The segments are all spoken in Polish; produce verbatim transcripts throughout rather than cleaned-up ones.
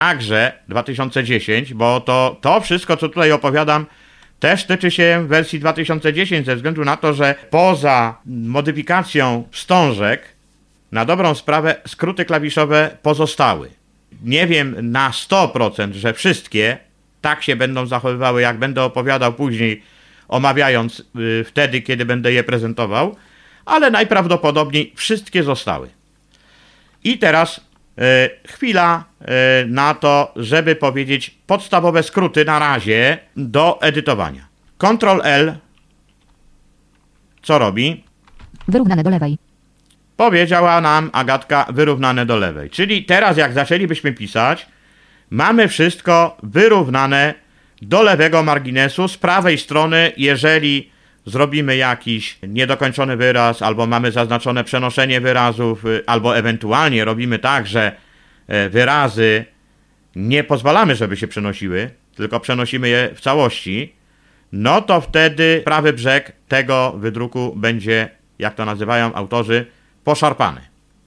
także dwa tysiące dziesięć, bo to, to wszystko, co tutaj opowiadam, też tyczy się wersji dwa tysiące dziesięć, ze względu na to, że poza modyfikacją wstążek, na dobrą sprawę, skróty klawiszowe pozostały. Nie wiem na sto procent, że wszystkie tak się będą zachowywały, jak będę opowiadał później, omawiając yy, wtedy, kiedy będę je prezentował, ale najprawdopodobniej wszystkie zostały. I teraz yy, chwila yy, na to, żeby powiedzieć podstawowe skróty na razie do edytowania. kontrol L co robi? Wyrównane do lewej. Powiedziała nam Agatka wyrównane do lewej. Czyli teraz jak zaczęlibyśmy pisać, mamy wszystko wyrównane do lewego marginesu. Z prawej strony, jeżeli zrobimy jakiś niedokończony wyraz, albo mamy zaznaczone przenoszenie wyrazów, albo ewentualnie robimy tak, że wyrazy nie pozwalamy, żeby się przenosiły, tylko przenosimy je w całości, no to wtedy prawy brzeg tego wydruku będzie, jak to nazywają autorzy, poszarpany.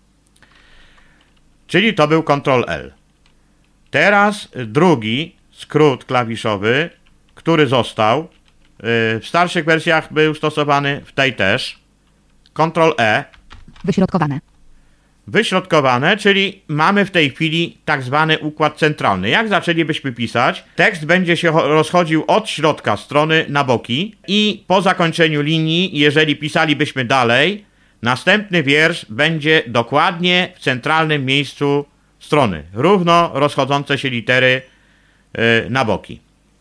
Czyli to był kontrol L. Teraz drugi skrót klawiszowy, który został, w starszych wersjach był stosowany, w tej też. kontrol E. Wyśrodkowane. Wyśrodkowane, czyli mamy w tej chwili tak zwany układ centralny. Jak zaczęlibyśmy pisać, tekst będzie się rozchodził od środka strony na boki i po zakończeniu linii, jeżeli pisalibyśmy dalej, następny wiersz będzie dokładnie w centralnym miejscu strony. Równo rozchodzące się litery yy, na boki.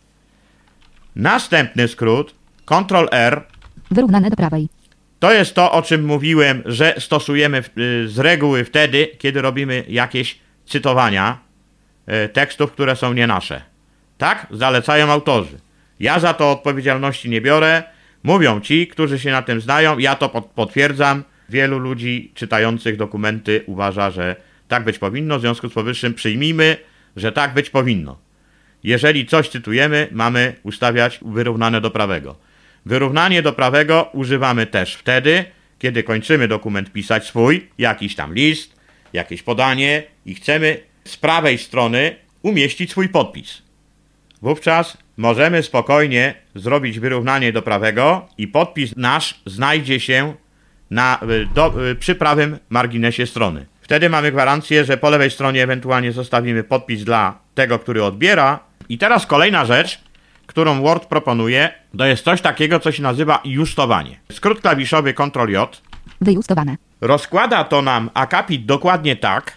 Następny skrót, kontrol R. Wyrównane do prawej. To jest to, o czym mówiłem, że stosujemy z reguły wtedy, kiedy robimy jakieś cytowania tekstów, które są nie nasze. Tak zalecają autorzy. Ja za to odpowiedzialności nie biorę. Mówią ci, którzy się na tym znają. Ja to potwierdzam. Wielu ludzi czytających dokumenty uważa, że tak być powinno. W związku z powyższym przyjmijmy, że tak być powinno. Jeżeli coś cytujemy, mamy ustawiać wyrównane do prawego. Wyrównanie do prawego używamy też wtedy, kiedy kończymy dokument pisać swój, jakiś tam list, jakieś podanie i chcemy z prawej strony umieścić swój podpis. Wówczas możemy spokojnie zrobić wyrównanie do prawego i podpis nasz znajdzie się na, do, przy prawym marginesie strony. Wtedy mamy gwarancję, że po lewej stronie ewentualnie zostawimy podpis dla tego, który odbiera. I teraz kolejna rzecz, którą Word proponuje, to jest coś takiego, co się nazywa justowanie. Skrót klawiszowy kontrol J. Wyjustowane. Rozkłada to nam akapit dokładnie tak,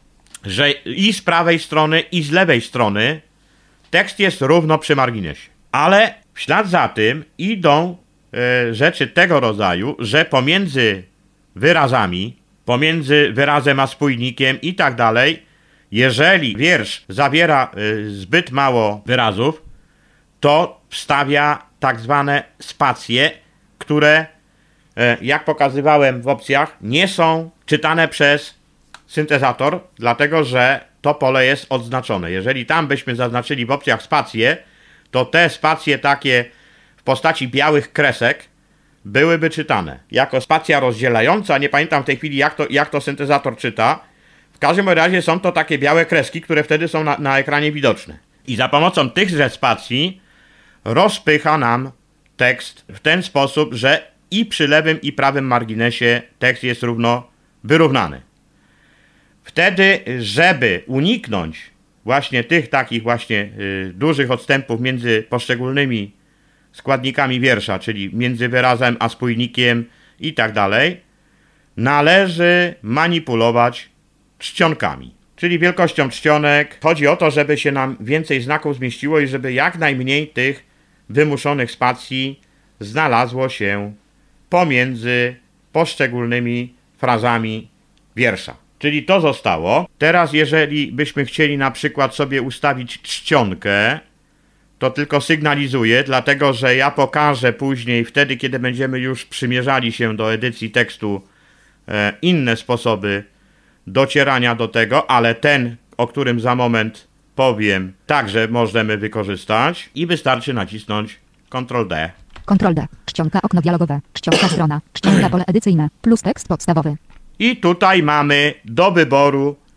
że i z prawej strony, i z lewej strony tekst jest równo przy marginesie. Ale w ślad za tym idą e, rzeczy tego rodzaju, że pomiędzy wyrazami, pomiędzy wyrazem a spójnikiem i tak dalej, jeżeli wiersz zawiera e, zbyt mało wyrazów, to wstawia tak zwane spacje, które, jak pokazywałem w opcjach, nie są czytane przez syntezator, dlatego że to pole jest odznaczone. Jeżeli tam byśmy zaznaczyli w opcjach spacje, to te spacje takie w postaci białych kresek byłyby czytane. Jako spacja rozdzielająca, nie pamiętam w tej chwili jak to, jak to syntezator czyta, w każdym razie są to takie białe kreski, które wtedy są na, na ekranie widoczne. I za pomocą tychże spacji rozpycha nam tekst w ten sposób, że i przy lewym i prawym marginesie tekst jest równo wyrównany. Wtedy, żeby uniknąć właśnie tych takich właśnie y, dużych odstępów między poszczególnymi składnikami wiersza, czyli między wyrazem a spójnikiem i tak dalej, należy manipulować czcionkami. Czyli wielkością czcionek. Chodzi o to, żeby się nam więcej znaków zmieściło i żeby jak najmniej tych wymuszonych spacji znalazło się pomiędzy poszczególnymi frazami wiersza. Czyli to zostało. Teraz jeżeli byśmy chcieli na przykład sobie ustawić czcionkę, to tylko sygnalizuję, dlatego że ja pokażę później, wtedy kiedy będziemy już przymierzali się do edycji tekstu, e, inne sposoby docierania do tego, ale ten, o którym za moment powiem, także możemy wykorzystać i wystarczy nacisnąć kontrol D. kontrol D. Czcionka okno dialogowe. Czcionka strona. Czcionka pole edycyjne. Plus tekst podstawowy. I tutaj mamy do wyboru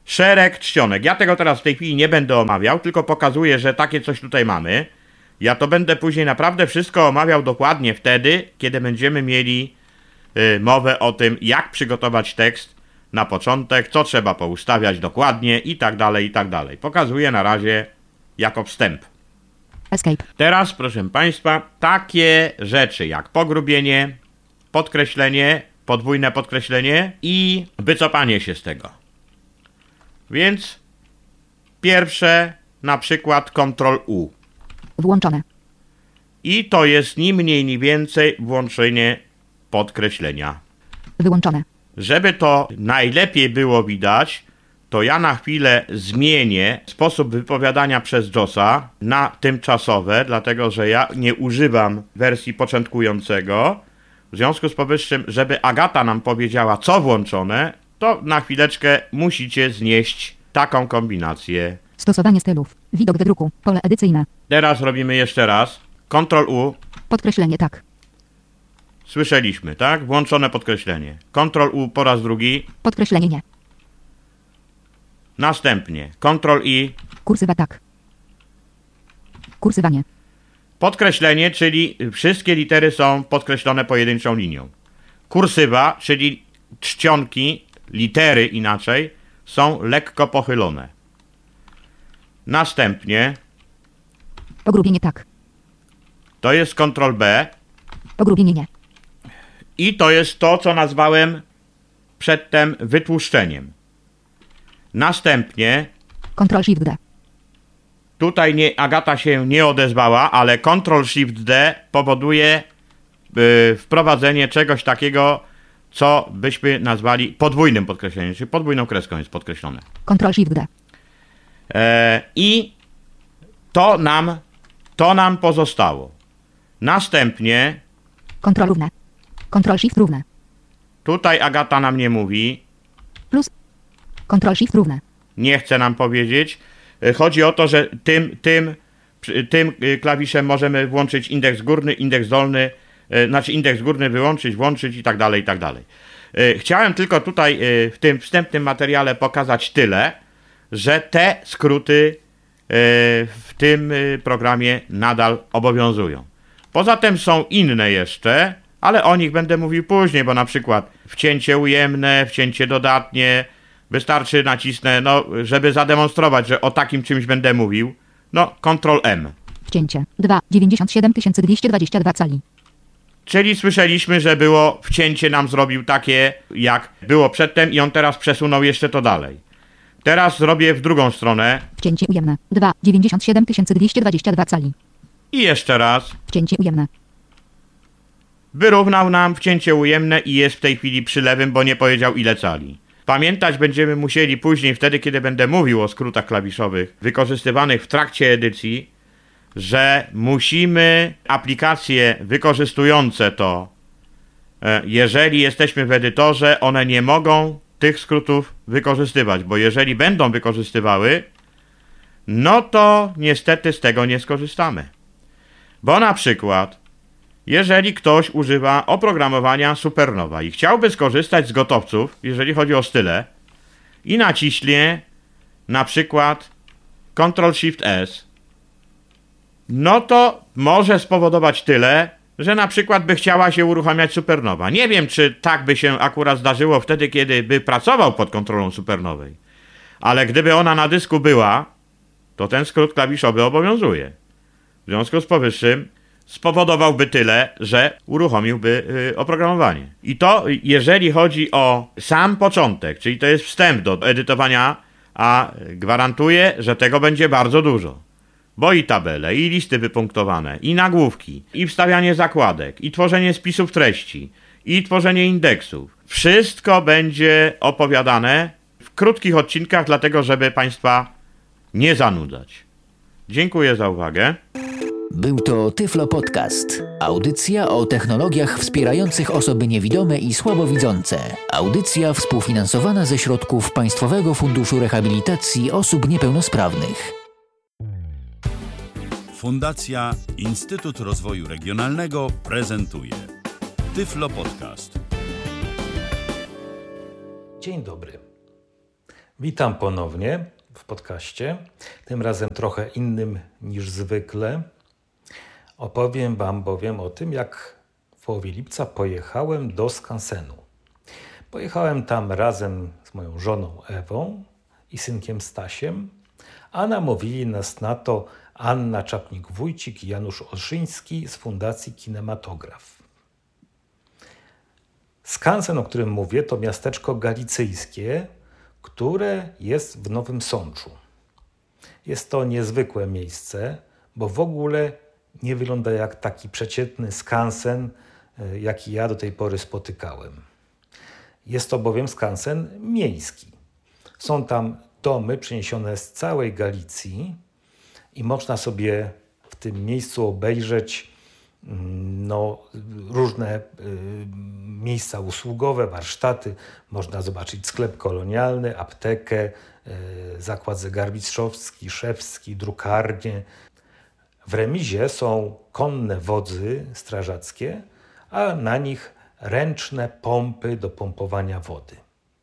szereg czcionek. Ja tego teraz w tej chwili nie będę omawiał, tylko pokazuję, że takie coś tutaj mamy. Ja to będę później naprawdę wszystko omawiał dokładnie wtedy, kiedy będziemy mieli y, mowę o tym, jak przygotować tekst na początek, co trzeba poustawiać dokładnie i tak dalej, i tak dalej. Pokazuję na razie jako wstęp. Escape. Teraz, proszę Państwa, takie rzeczy jak pogrubienie, podkreślenie, podwójne podkreślenie i wycofanie się z tego. Więc pierwsze, na przykład kontrol U. Włączone. I to jest ni mniej, ni więcej włączenie podkreślenia. Wyłączone. Żeby to najlepiej było widać, to ja na chwilę zmienię sposób wypowiadania przez JOSa na tymczasowe, dlatego że ja nie używam wersji początkującego. W związku z powyższym, żeby Agata nam powiedziała, co włączone, to na chwileczkę musicie znieść taką kombinację. Stosowanie stylów. Widok wydruku. Pole edycyjne. Teraz robimy jeszcze raz. kontrol U. Podkreślenie tak. Słyszeliśmy, tak? Włączone podkreślenie. kontrol U po raz drugi. Podkreślenie nie. Następnie kontrol I. Kursywa tak. Kursywanie. Podkreślenie, czyli wszystkie litery są podkreślone pojedynczą linią. Kursywa, czyli czcionki, litery inaczej, są lekko pochylone. Następnie Pogrubienie tak. to jest kontrol B Pogrubienie nie. i to jest to, co nazwałem przedtem wytłuszczeniem. Następnie Ctrl Shift D. tutaj nie, Agata się nie odezwała, ale kontrol Shift D powoduje yy, wprowadzenie czegoś takiego, co byśmy nazwali podwójnym podkreśleniem, czyli podwójną kreską jest podkreślone. Ctrl Shift D. E, I to nam, to nam pozostało. Następnie Ctrl równe. Ctrl Shift równe. tutaj Agata nam nie mówi, Plus. Ctrl Shift równe. nie chce nam powiedzieć. E, Chodzi o to, że tym, tym, przy- tym y, klawiszem możemy włączyć indeks górny, indeks dolny, e, znaczy indeks górny wyłączyć, włączyć i tak dalej, i tak dalej. E, Chciałem tylko tutaj e, w tym wstępnym materiale pokazać tyle, że te skróty e, w tym e, programie nadal obowiązują. Poza tym są inne jeszcze, ale o nich będę mówił później, bo na przykład wcięcie ujemne, wcięcie dodatnie, wystarczy nacisnę, no, żeby zademonstrować, że o takim czymś będę mówił, no, kontrol M. Wcięcie. dwa. dziewięćdziesiąt siedem tysięcy dwieście dwadzieścia dwa cali. Czyli słyszeliśmy, że było wcięcie nam zrobił takie, jak było przedtem i on teraz przesunął jeszcze to dalej. Teraz zrobię w drugą stronę Wcięcie ujemne. dwa. dziewięćdziesiąt siedem tysięcy dwieście dwadzieścia dwa cali. i jeszcze raz. Wcięcie ujemne. Wyrównał nam wcięcie ujemne i jest w tej chwili przy lewym, bo nie powiedział ile cali. Pamiętać będziemy musieli później, wtedy kiedy będę mówił o skrótach klawiszowych wykorzystywanych w trakcie edycji, że musimy aplikacje wykorzystujące to, e, jeżeli jesteśmy w edytorze, one nie mogą tych skrótów wykorzystywać, bo jeżeli będą wykorzystywały, no to niestety z tego nie skorzystamy. Bo na przykład, jeżeli ktoś używa oprogramowania Supernova i chciałby skorzystać z gotowców, jeżeli chodzi o style, i naciśnie na przykład kontrol Shift S, no to może spowodować tyle, że na przykład by chciała się uruchamiać Supernova. Nie wiem, czy tak by się akurat zdarzyło wtedy, kiedy by pracował pod kontrolą Supernowej. Ale gdyby ona na dysku była, to ten skrót klawiszowy obowiązuje. W związku z powyższym spowodowałby tyle, że uruchomiłby y, oprogramowanie. I to jeżeli chodzi o sam początek, czyli to jest wstęp do edytowania, a gwarantuję, że tego będzie bardzo dużo. Bo i tabele, i listy wypunktowane, i nagłówki, i wstawianie zakładek, i tworzenie spisów treści, i tworzenie indeksów. Wszystko będzie opowiadane w krótkich odcinkach, dlatego żeby Państwa nie zanudzać. Dziękuję za uwagę. Był to Tyflo Podcast. Audycja o technologiach wspierających osoby niewidome i słabowidzące. Audycja współfinansowana ze środków Państwowego Funduszu Rehabilitacji Osób Niepełnosprawnych. Fundacja Instytut Rozwoju Regionalnego prezentuje Tyflo Podcast. Dzień dobry. Witam ponownie w podcaście, tym razem trochę innym niż zwykle. Opowiem Wam bowiem o tym, jak w połowie lipca pojechałem do skansenu. Pojechałem tam razem z moją żoną Ewą i synkiem Stasiem, a namówili nas na to Anna Czapnik-Wójcik i Janusz Olszyński z Fundacji Kinematograf. Skansen, o którym mówię, to miasteczko galicyjskie, które jest w Nowym Sączu. Jest to niezwykłe miejsce, bo w ogóle nie wygląda jak taki przeciętny skansen, jaki ja do tej pory spotykałem. Jest to bowiem skansen miejski. Są tam domy przyniesione z całej Galicji i można sobie w tym miejscu obejrzeć no, różne y, miejsca usługowe, warsztaty. Można zobaczyć sklep kolonialny, aptekę, y, zakład zegarmistrzowski, szewski, drukarnię. W remizie są konne wozy strażackie, a na nich ręczne pompy do pompowania wody.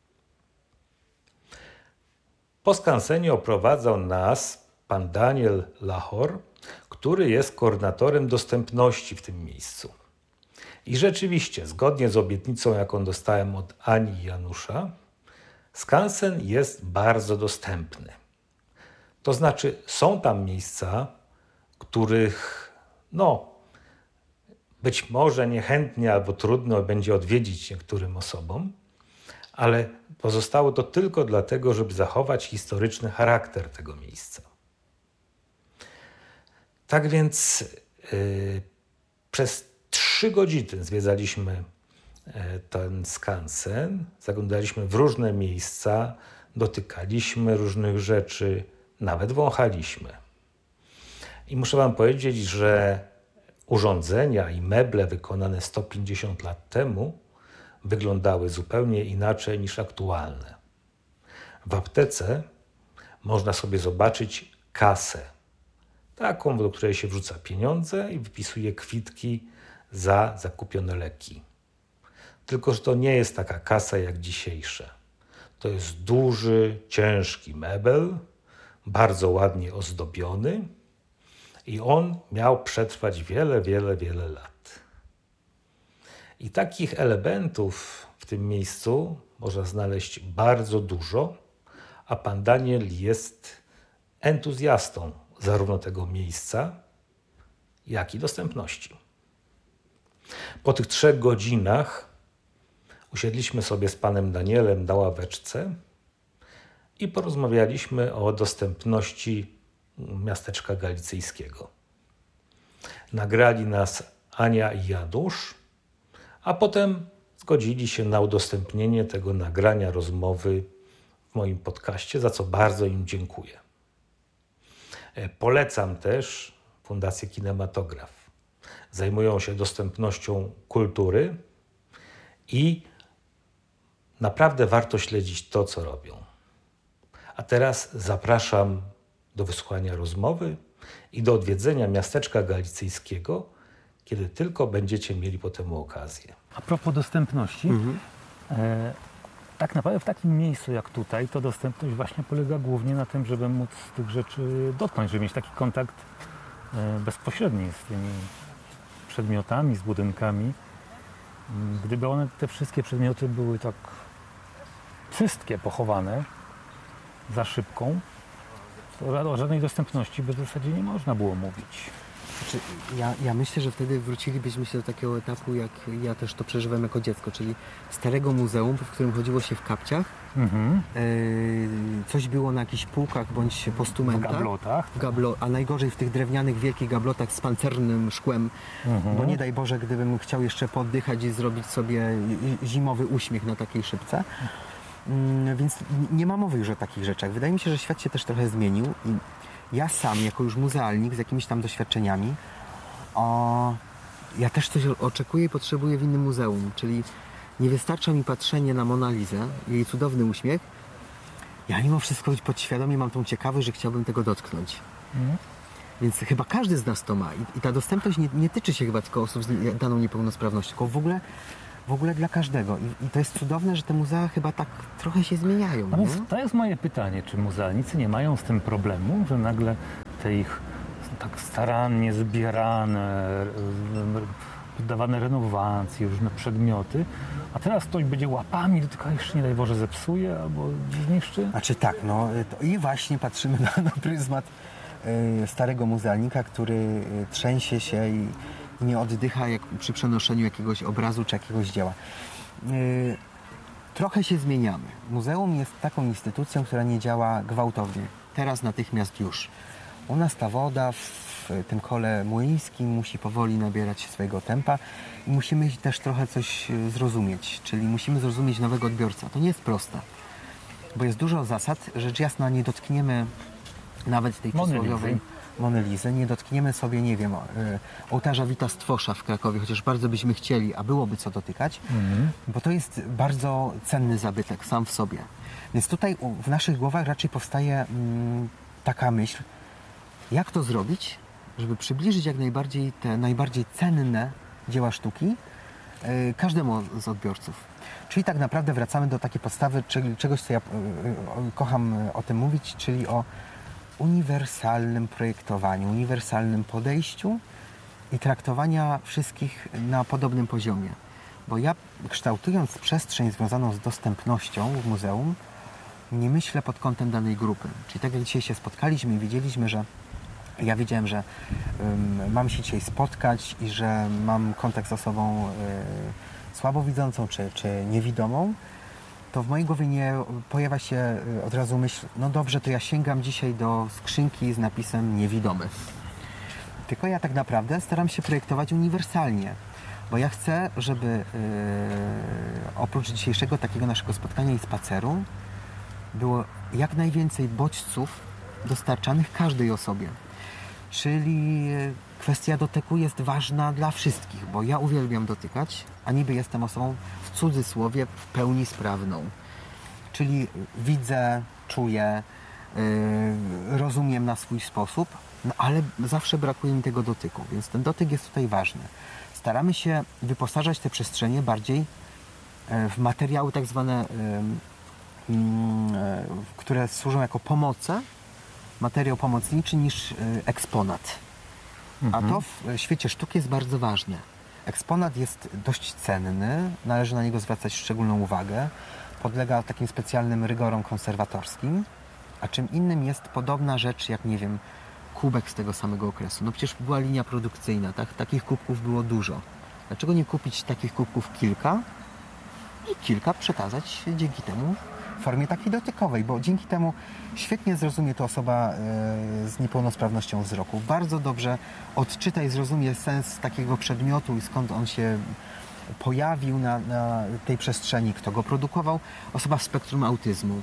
Po skansenie oprowadzał nas pan Daniel Lachor, który jest koordynatorem dostępności w tym miejscu. I rzeczywiście, zgodnie z obietnicą, jaką dostałem od Ani i Janusza, skansen jest bardzo dostępny. To znaczy, są tam miejsca, których no, być może niechętnie albo trudno będzie odwiedzić niektórym osobom, ale pozostało to tylko dlatego, żeby zachować historyczny charakter tego miejsca. Tak więc yy, przez trzy godziny zwiedzaliśmy yy, ten skansen, zaglądaliśmy w różne miejsca, dotykaliśmy różnych rzeczy, nawet wąchaliśmy. I muszę Wam powiedzieć, że urządzenia i meble wykonane sto pięćdziesiąt lat temu wyglądały zupełnie inaczej niż aktualne. W aptece można sobie zobaczyć kasę, taką, do której się wrzuca pieniądze i wypisuje kwitki za zakupione leki. Tylko że to nie jest taka kasa jak dzisiejsze. To jest duży, ciężki mebel, bardzo ładnie ozdobiony i on miał przetrwać wiele, wiele, wiele lat. I takich elementów w tym miejscu można znaleźć bardzo dużo, a pan Daniel jest entuzjastą zarówno tego miejsca, jak i dostępności. Po tych trzech godzinach usiedliśmy sobie z panem Danielem na ławeczce i porozmawialiśmy o dostępności miasteczka galicyjskiego. Nagrali nas Ania i Janusz, a potem zgodzili się na udostępnienie tego nagrania rozmowy w moim podcaście, za co bardzo im dziękuję. Polecam też Fundację Kinematograf. Zajmują się dostępnością kultury i naprawdę warto śledzić to, co robią. A teraz zapraszam do wysłuchania rozmowy i do odwiedzenia miasteczka galicyjskiego, kiedy tylko będziecie mieli po temu okazję. A propos dostępności, mhm. e, tak naprawdę w takim miejscu jak tutaj, to dostępność właśnie polega głównie na tym, żeby móc tych rzeczy dotknąć, żeby mieć taki kontakt e, bezpośredni z tymi przedmiotami, z budynkami. Gdyby one, te wszystkie przedmioty były tak wszystkie pochowane za szybką, to o żadnej dostępności by w zasadzie nie można było mówić. Znaczy, ja, ja myślę, że wtedy wrócilibyśmy się do takiego etapu, jak ja też to przeżywałem jako dziecko, czyli starego muzeum, w którym chodziło się w kapciach. Mhm. E, coś było na jakichś półkach bądź postumentach. W gablotach. W gablo, a najgorzej w tych drewnianych, wielkich gablotach z pancernym szkłem, mhm. bo nie daj Boże, gdybym chciał jeszcze poddychać i zrobić sobie zimowy uśmiech na takiej szybce. Więc nie ma mowy już o takich rzeczach. Wydaje mi się, że świat się też trochę zmienił i ja sam, jako już muzealnik z jakimiś tam doświadczeniami, o, ja też coś oczekuję i potrzebuję w innym muzeum, czyli nie wystarcza mi patrzenie na Mona Lisę, jej cudowny uśmiech. Ja mimo wszystko podświadomie mam tą ciekawość, że chciałbym tego dotknąć. Mhm. Więc chyba każdy z nas to ma i, i ta dostępność nie, nie tyczy się chyba tylko osób z daną niepełnosprawnością, tylko w ogóle w ogóle dla każdego. I, i to jest cudowne, że te muzea chyba tak trochę się zmieniają. No nie? więc to jest moje pytanie, czy muzealnicy nie mają z tym problemu, że nagle te ich tak starannie zbierane, poddawane renowacji, różne przedmioty, a teraz ktoś będzie łapami dotykał, jeszcze nie daj Boże zepsuje albo zniszczy? Znaczy tak, no to i właśnie patrzymy na, na pryzmat y, starego muzealnika, który y, trzęsie się i nie oddycha jak przy przenoszeniu jakiegoś obrazu czy jakiegoś dzieła. Y, trochę się zmieniamy. Muzeum jest taką instytucją, która nie działa gwałtownie. Teraz natychmiast już. U nas ta woda w tym kole młyńskim musi powoli nabierać swojego tempa i musimy też trochę coś zrozumieć, czyli musimy zrozumieć nowego odbiorcę. To nie jest proste, bo jest dużo zasad. Rzecz jasna, nie dotkniemy nawet tej przysłowiowej Monelizy, nie dotkniemy sobie, nie wiem, ołtarza Wita Stwosza w Krakowie, chociaż bardzo byśmy chcieli, a byłoby co dotykać, mhm. bo to jest bardzo cenny zabytek sam w sobie. Więc tutaj w naszych głowach raczej powstaje mm, taka myśl, jak to zrobić, żeby przybliżyć jak najbardziej te najbardziej cenne dzieła sztuki yy, każdemu z odbiorców. Czyli tak naprawdę wracamy do takiej podstawy, czyli czegoś, co ja yy, yy, kocham o tym mówić, czyli o uniwersalnym projektowaniu, uniwersalnym podejściu i traktowania wszystkich na podobnym poziomie. Bo ja, kształtując przestrzeń związaną z dostępnością w muzeum, nie myślę pod kątem danej grupy. Czyli tak jak dzisiaj się spotkaliśmy i wiedzieliśmy, że ja wiedziałem, że um, mam się dzisiaj spotkać i że mam kontakt z osobą y, słabowidzącą czy, czy niewidomą, to w mojej głowie nie pojawia się od razu myśl, no dobrze, to ja sięgam dzisiaj do skrzynki z napisem niewidomy. Tylko ja tak naprawdę staram się projektować uniwersalnie, bo ja chcę, żeby y, oprócz dzisiejszego takiego naszego spotkania i spaceru było jak najwięcej bodźców dostarczanych każdej osobie. Czyli kwestia dotyku jest ważna dla wszystkich, bo ja uwielbiam dotykać, a niby jestem osobą w cudzysłowie w pełni sprawną. Czyli widzę, czuję, yy, rozumiem na swój sposób, no ale zawsze brakuje mi tego dotyku, więc ten dotyk jest tutaj ważny. Staramy się wyposażać te przestrzenie bardziej w materiały tak zwane, yy, yy, które służą jako pomoce, materiał pomocniczy niż eksponat. Mhm. A to w świecie sztuki jest bardzo ważne. Eksponat jest dość cenny, należy na niego zwracać szczególną uwagę, podlega takim specjalnym rygorom konserwatorskim, a czym innym jest podobna rzecz jak, nie wiem, kubek z tego samego okresu. No przecież była linia produkcyjna, tak? Takich kubków było dużo. Dlaczego nie kupić takich kubków kilka i kilka przekazać dzięki temu w formie takiej dotykowej, bo dzięki temu świetnie zrozumie to osoba z niepełnosprawnością wzroku. Bardzo dobrze odczyta i zrozumie sens takiego przedmiotu i skąd on się pojawił na, na tej przestrzeni, kto go produkował. Osoba w spektrum autyzmu.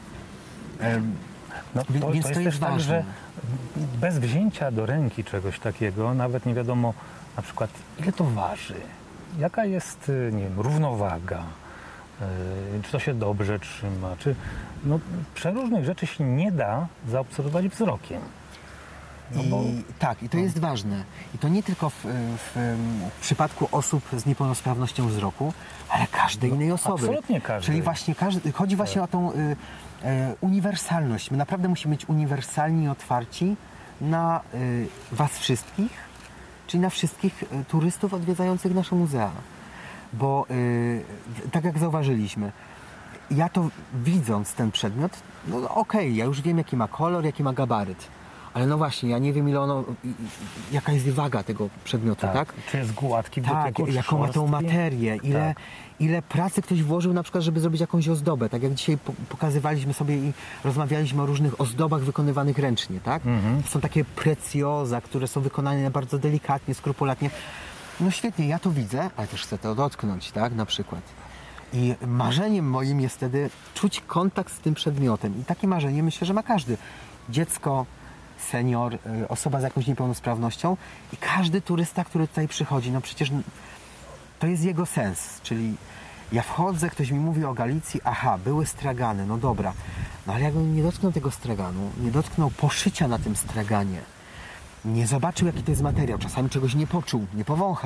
No, to, Więc to jest, to jest też tak, ważne. że bez wzięcia do ręki czegoś takiego, nawet nie wiadomo na przykład ile to waży, jaka jest, nie wiem, równowaga, Yy, czy to się dobrze trzyma, czy no, przeróżnych rzeczy się nie da zaobserwować wzrokiem. No I, bo, tak, i to no. jest ważne. I to nie tylko w, w, w przypadku osób z niepełnosprawnością wzroku, ale każdej no, innej osoby. Absolutnie każdej. Czyli właśnie każdy, chodzi właśnie tak. o tą y, y, uniwersalność. My naprawdę musimy być uniwersalni i otwarci na y, was wszystkich, czyli na wszystkich y, turystów odwiedzających nasze muzea. Bo yy, tak jak zauważyliśmy, ja to widząc ten przedmiot, no okej, okay, ja już wiem jaki ma kolor, jaki ma gabaryt, ale no właśnie, ja nie wiem ile ono, jaka jest waga tego przedmiotu, tak? tak? Czy jest gładki w tak, dotyku, jaką ma tą materię, ile, tak. ile pracy ktoś włożył na przykład, żeby zrobić jakąś ozdobę, tak jak dzisiaj pokazywaliśmy sobie i rozmawialiśmy o różnych ozdobach wykonywanych ręcznie, tak? Mhm. Są takie precjoza, które są wykonane bardzo delikatnie, skrupulatnie. No świetnie, ja to widzę, ale też chcę to dotknąć, tak, na przykład. I marzeniem moim jest wtedy czuć kontakt z tym przedmiotem. I takie marzenie myślę, że ma każdy. Dziecko, senior, osoba z jakąś niepełnosprawnością i każdy turysta, który tutaj przychodzi. No przecież to jest jego sens, czyli ja wchodzę, ktoś mi mówi o Galicji, aha, były stragany, no dobra. No ale jakbym nie dotknął tego straganu, nie dotknął poszycia na tym straganie, nie zobaczył, jaki to jest materiał, czasami czegoś nie poczuł, nie powąchał,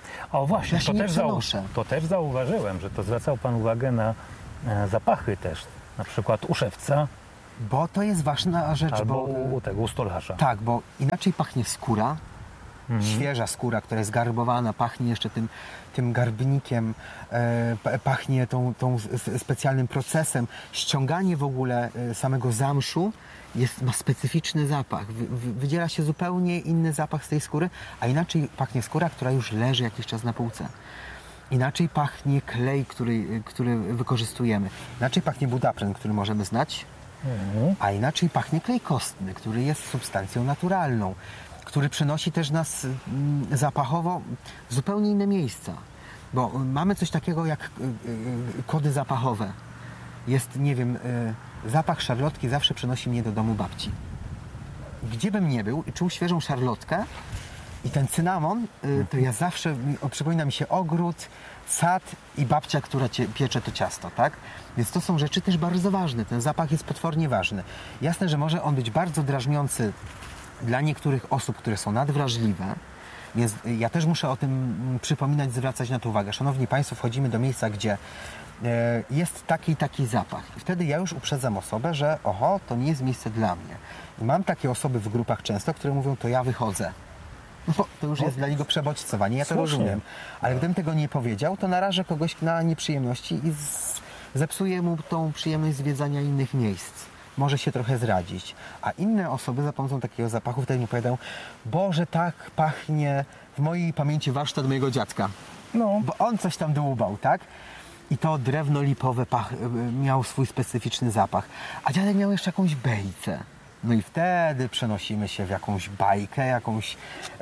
O właśnie, Ja się to nie też, zau- przenoszę. to też zauważyłem, że to zwracał Pan uwagę na e, zapachy też. Na przykład u szewca Bo to jest ważna rzecz, albo bo... u, u tego, u stolarza. Tak, bo inaczej pachnie skóra, świeża skóra, która jest garbowana, pachnie jeszcze tym, tym garbnikiem, e, pa- pachnie tą, tą s- specjalnym procesem. Ściąganie w ogóle e, samego zamszu jest, ma specyficzny zapach. Wy, wy, wydziela się zupełnie inny zapach z tej skóry, a inaczej pachnie skóra, która już leży jakiś czas na półce. Inaczej pachnie klej, który, który wykorzystujemy. Inaczej pachnie budapren, który możemy znać, a inaczej pachnie klej kostny, który jest substancją naturalną, który przenosi też nas mm, zapachowo w zupełnie inne miejsca. Bo mamy coś takiego jak y, y, kody zapachowe. Jest, nie wiem, y, zapach szarlotki zawsze przenosi mnie do domu babci. Gdzie bym nie był i czuł świeżą szarlotkę i ten cynamon, y, to ja zawsze, mi- o, przypomina mi się ogród, sad i babcia, która cie, piecze to ciasto, tak? Więc to są rzeczy też bardzo ważne. Ten zapach jest potwornie ważny. Jasne, że może on być bardzo drażniący dla niektórych osób, które są nadwrażliwe, więc ja też muszę o tym mm, przypominać, zwracać na to uwagę. Szanowni Państwo, wchodzimy do miejsca, gdzie e, jest taki i taki zapach. I wtedy ja już uprzedzam osobę, że oho, to nie jest miejsce dla mnie. I mam takie osoby w grupach często, które mówią, to ja wychodzę. No, bo to już jest dla niego przebodźcowanie, ja to Słusznie. rozumiem. Ale gdybym tego nie powiedział, to narażę kogoś na nieprzyjemności i z, zepsuję mu tą przyjemność zwiedzania innych miejsc. Może się trochę zradzić. A inne osoby za pomocą takiego zapachu wtedy mi powiadają, Boże, tak pachnie w mojej pamięci warsztat mojego dziadka. No. Bo on coś tam dłubał, tak? I to drewno lipowe pach, miał swój specyficzny zapach. A dziadek miał jeszcze jakąś bejcę. No i wtedy przenosimy się w jakąś bajkę, jakąś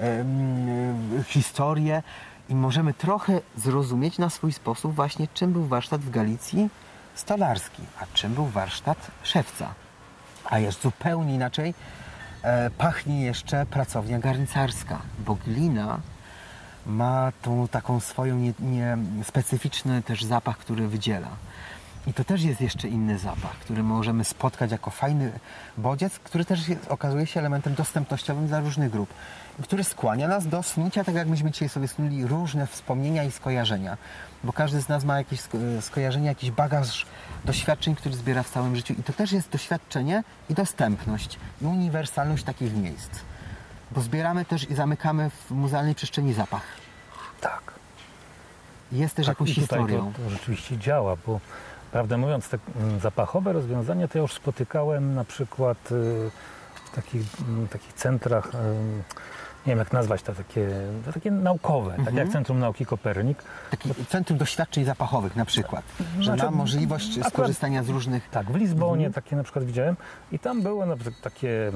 em, historię i możemy trochę zrozumieć na swój sposób właśnie, czym był warsztat w Galicji stolarski, a czym był warsztat szewca. A jest zupełnie inaczej e, pachnie jeszcze pracownia garncarska, bo glina ma tą taką swoją nie, nie, specyficzny też zapach, który wydziela. I to też jest jeszcze inny zapach, który możemy spotkać jako fajny bodziec, który też jest, okazuje się elementem dostępnościowym dla różnych grup, który skłania nas do snucia, tak jak myśmy dzisiaj sobie snuli, różne wspomnienia i skojarzenia. Bo każdy z nas ma jakieś sko- skojarzenia, jakiś bagaż doświadczeń, który zbiera w całym życiu. I to też jest doświadczenie i dostępność, i uniwersalność takich miejsc. Bo zbieramy też i zamykamy w muzealnej przestrzeni zapach. Tak. Jest też Tak, jakąś i tutaj historią. to, to rzeczywiście działa, bo prawdę mówiąc, te mm, zapachowe rozwiązania to ja już spotykałem na przykład y, w takich, mm, takich centrach, y, nie wiem jak nazwać to, takie, to takie naukowe, tak Mhm. jak Centrum Nauki Kopernik. Taki centrum doświadczeń zapachowych na przykład, że Znaczy, ma możliwość akurat- skorzystania z różnych... Tak, w Lizbonie Mhm. takie na przykład widziałem i tam były na przykład takie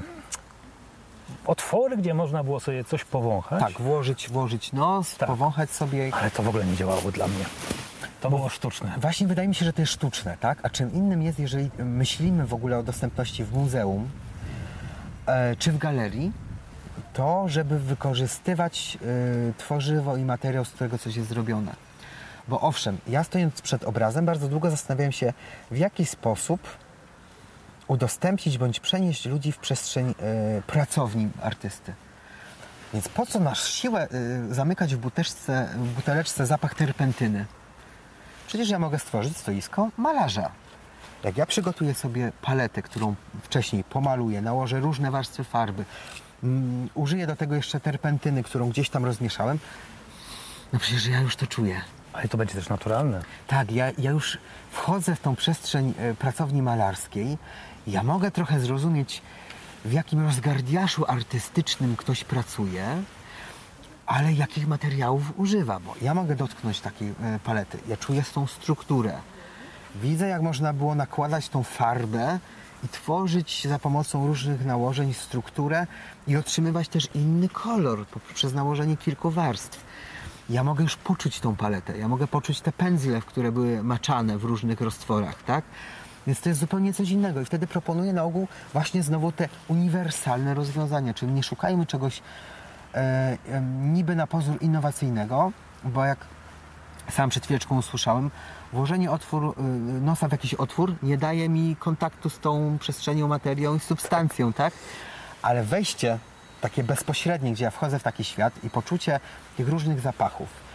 otwory, gdzie można było sobie coś powąchać, Tak, włożyć, włożyć nos, Tak. powąchać sobie. ale to w ogóle nie działało dla mnie. To było sztuczne. Właśnie wydaje mi się, że to jest sztuczne, tak? A czym innym jest, jeżeli myślimy w ogóle o dostępności w muzeum e, czy w galerii, to żeby wykorzystywać e, tworzywo i materiał, z którego coś jest zrobione. Bo owszem, ja stojąc przed obrazem bardzo długo zastanawiałem się, w jaki sposób udostępnić bądź przenieść ludzi w przestrzeń e, pracowni artysty. Więc po co na siłę e, zamykać w buteleczce, w buteleczce zapach terpentyny? Przecież ja mogę stworzyć stoisko malarza. Jak ja przygotuję sobie paletę, którą wcześniej pomaluję, nałożę różne warstwy farby, mm, użyję do tego jeszcze terpentyny, którą gdzieś tam rozmieszałem, no przecież ja już to czuję. Ale to będzie też naturalne. Tak, ja, ja już wchodzę w tą przestrzeń e, pracowni malarskiej. Ja mogę trochę zrozumieć, w jakim rozgardiaszu artystycznym ktoś pracuje, ale jakich materiałów używa, bo ja mogę dotknąć takiej e, palety. Ja czuję tą strukturę. Widzę, jak można było nakładać tą farbę i tworzyć za pomocą różnych nałożeń strukturę i otrzymywać też inny kolor poprzez nałożenie kilku warstw. Ja mogę już poczuć tą paletę, ja mogę poczuć te pędzle, które były maczane w różnych roztworach, tak? Więc to jest zupełnie coś innego i wtedy proponuję na ogół właśnie znowu te uniwersalne rozwiązania, czyli nie szukajmy czegoś e, e, niby na pozór innowacyjnego, bo jak sam przed chwileczką usłyszałem, włożenie otwór, y, nosa w jakiś otwór nie daje mi kontaktu z tą przestrzenią, materią i substancją, tak? Ale wejście takie bezpośrednie, gdzie ja wchodzę w taki świat i poczucie tych różnych zapachów,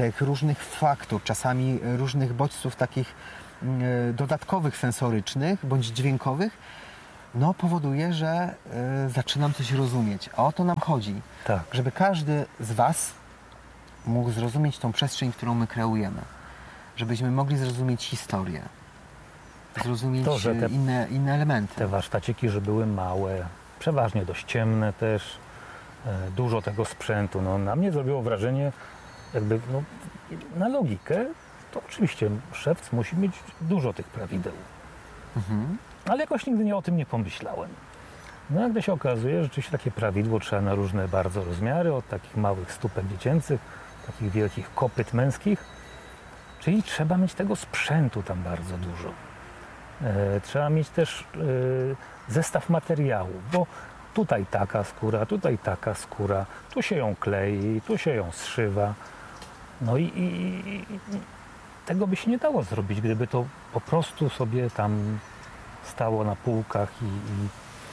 tych różnych faktur, czasami różnych bodźców takich y, dodatkowych, sensorycznych bądź dźwiękowych, no powoduje, że y, zaczynam coś rozumieć. A o to nam chodzi. Tak. Żeby każdy z Was mógł zrozumieć tą przestrzeń, którą my kreujemy. Żebyśmy mogli zrozumieć historię. Zrozumieć To, że te- inne, inne elementy. Te warsztaciki, że były małe, przeważnie dość ciemne też, e, dużo tego sprzętu. No, na mnie zrobiło wrażenie, jakby no, na logikę, to oczywiście szewc musi mieć dużo tych prawideł. Mhm. Ale jakoś nigdy nie o tym nie pomyślałem. No nagle się okazuje, że rzeczywiście takie prawidło trzeba na różne bardzo rozmiary, od takich małych stópek dziecięcych, takich wielkich kopyt męskich. Czyli trzeba mieć tego sprzętu tam bardzo dużo. E, trzeba mieć też e, zestaw materiałów, bo tutaj taka skóra, tutaj taka skóra, tu się ją klei, tu się ją zszywa. No i, i, i tego by się nie dało zrobić, gdyby to po prostu sobie tam stało na półkach i, i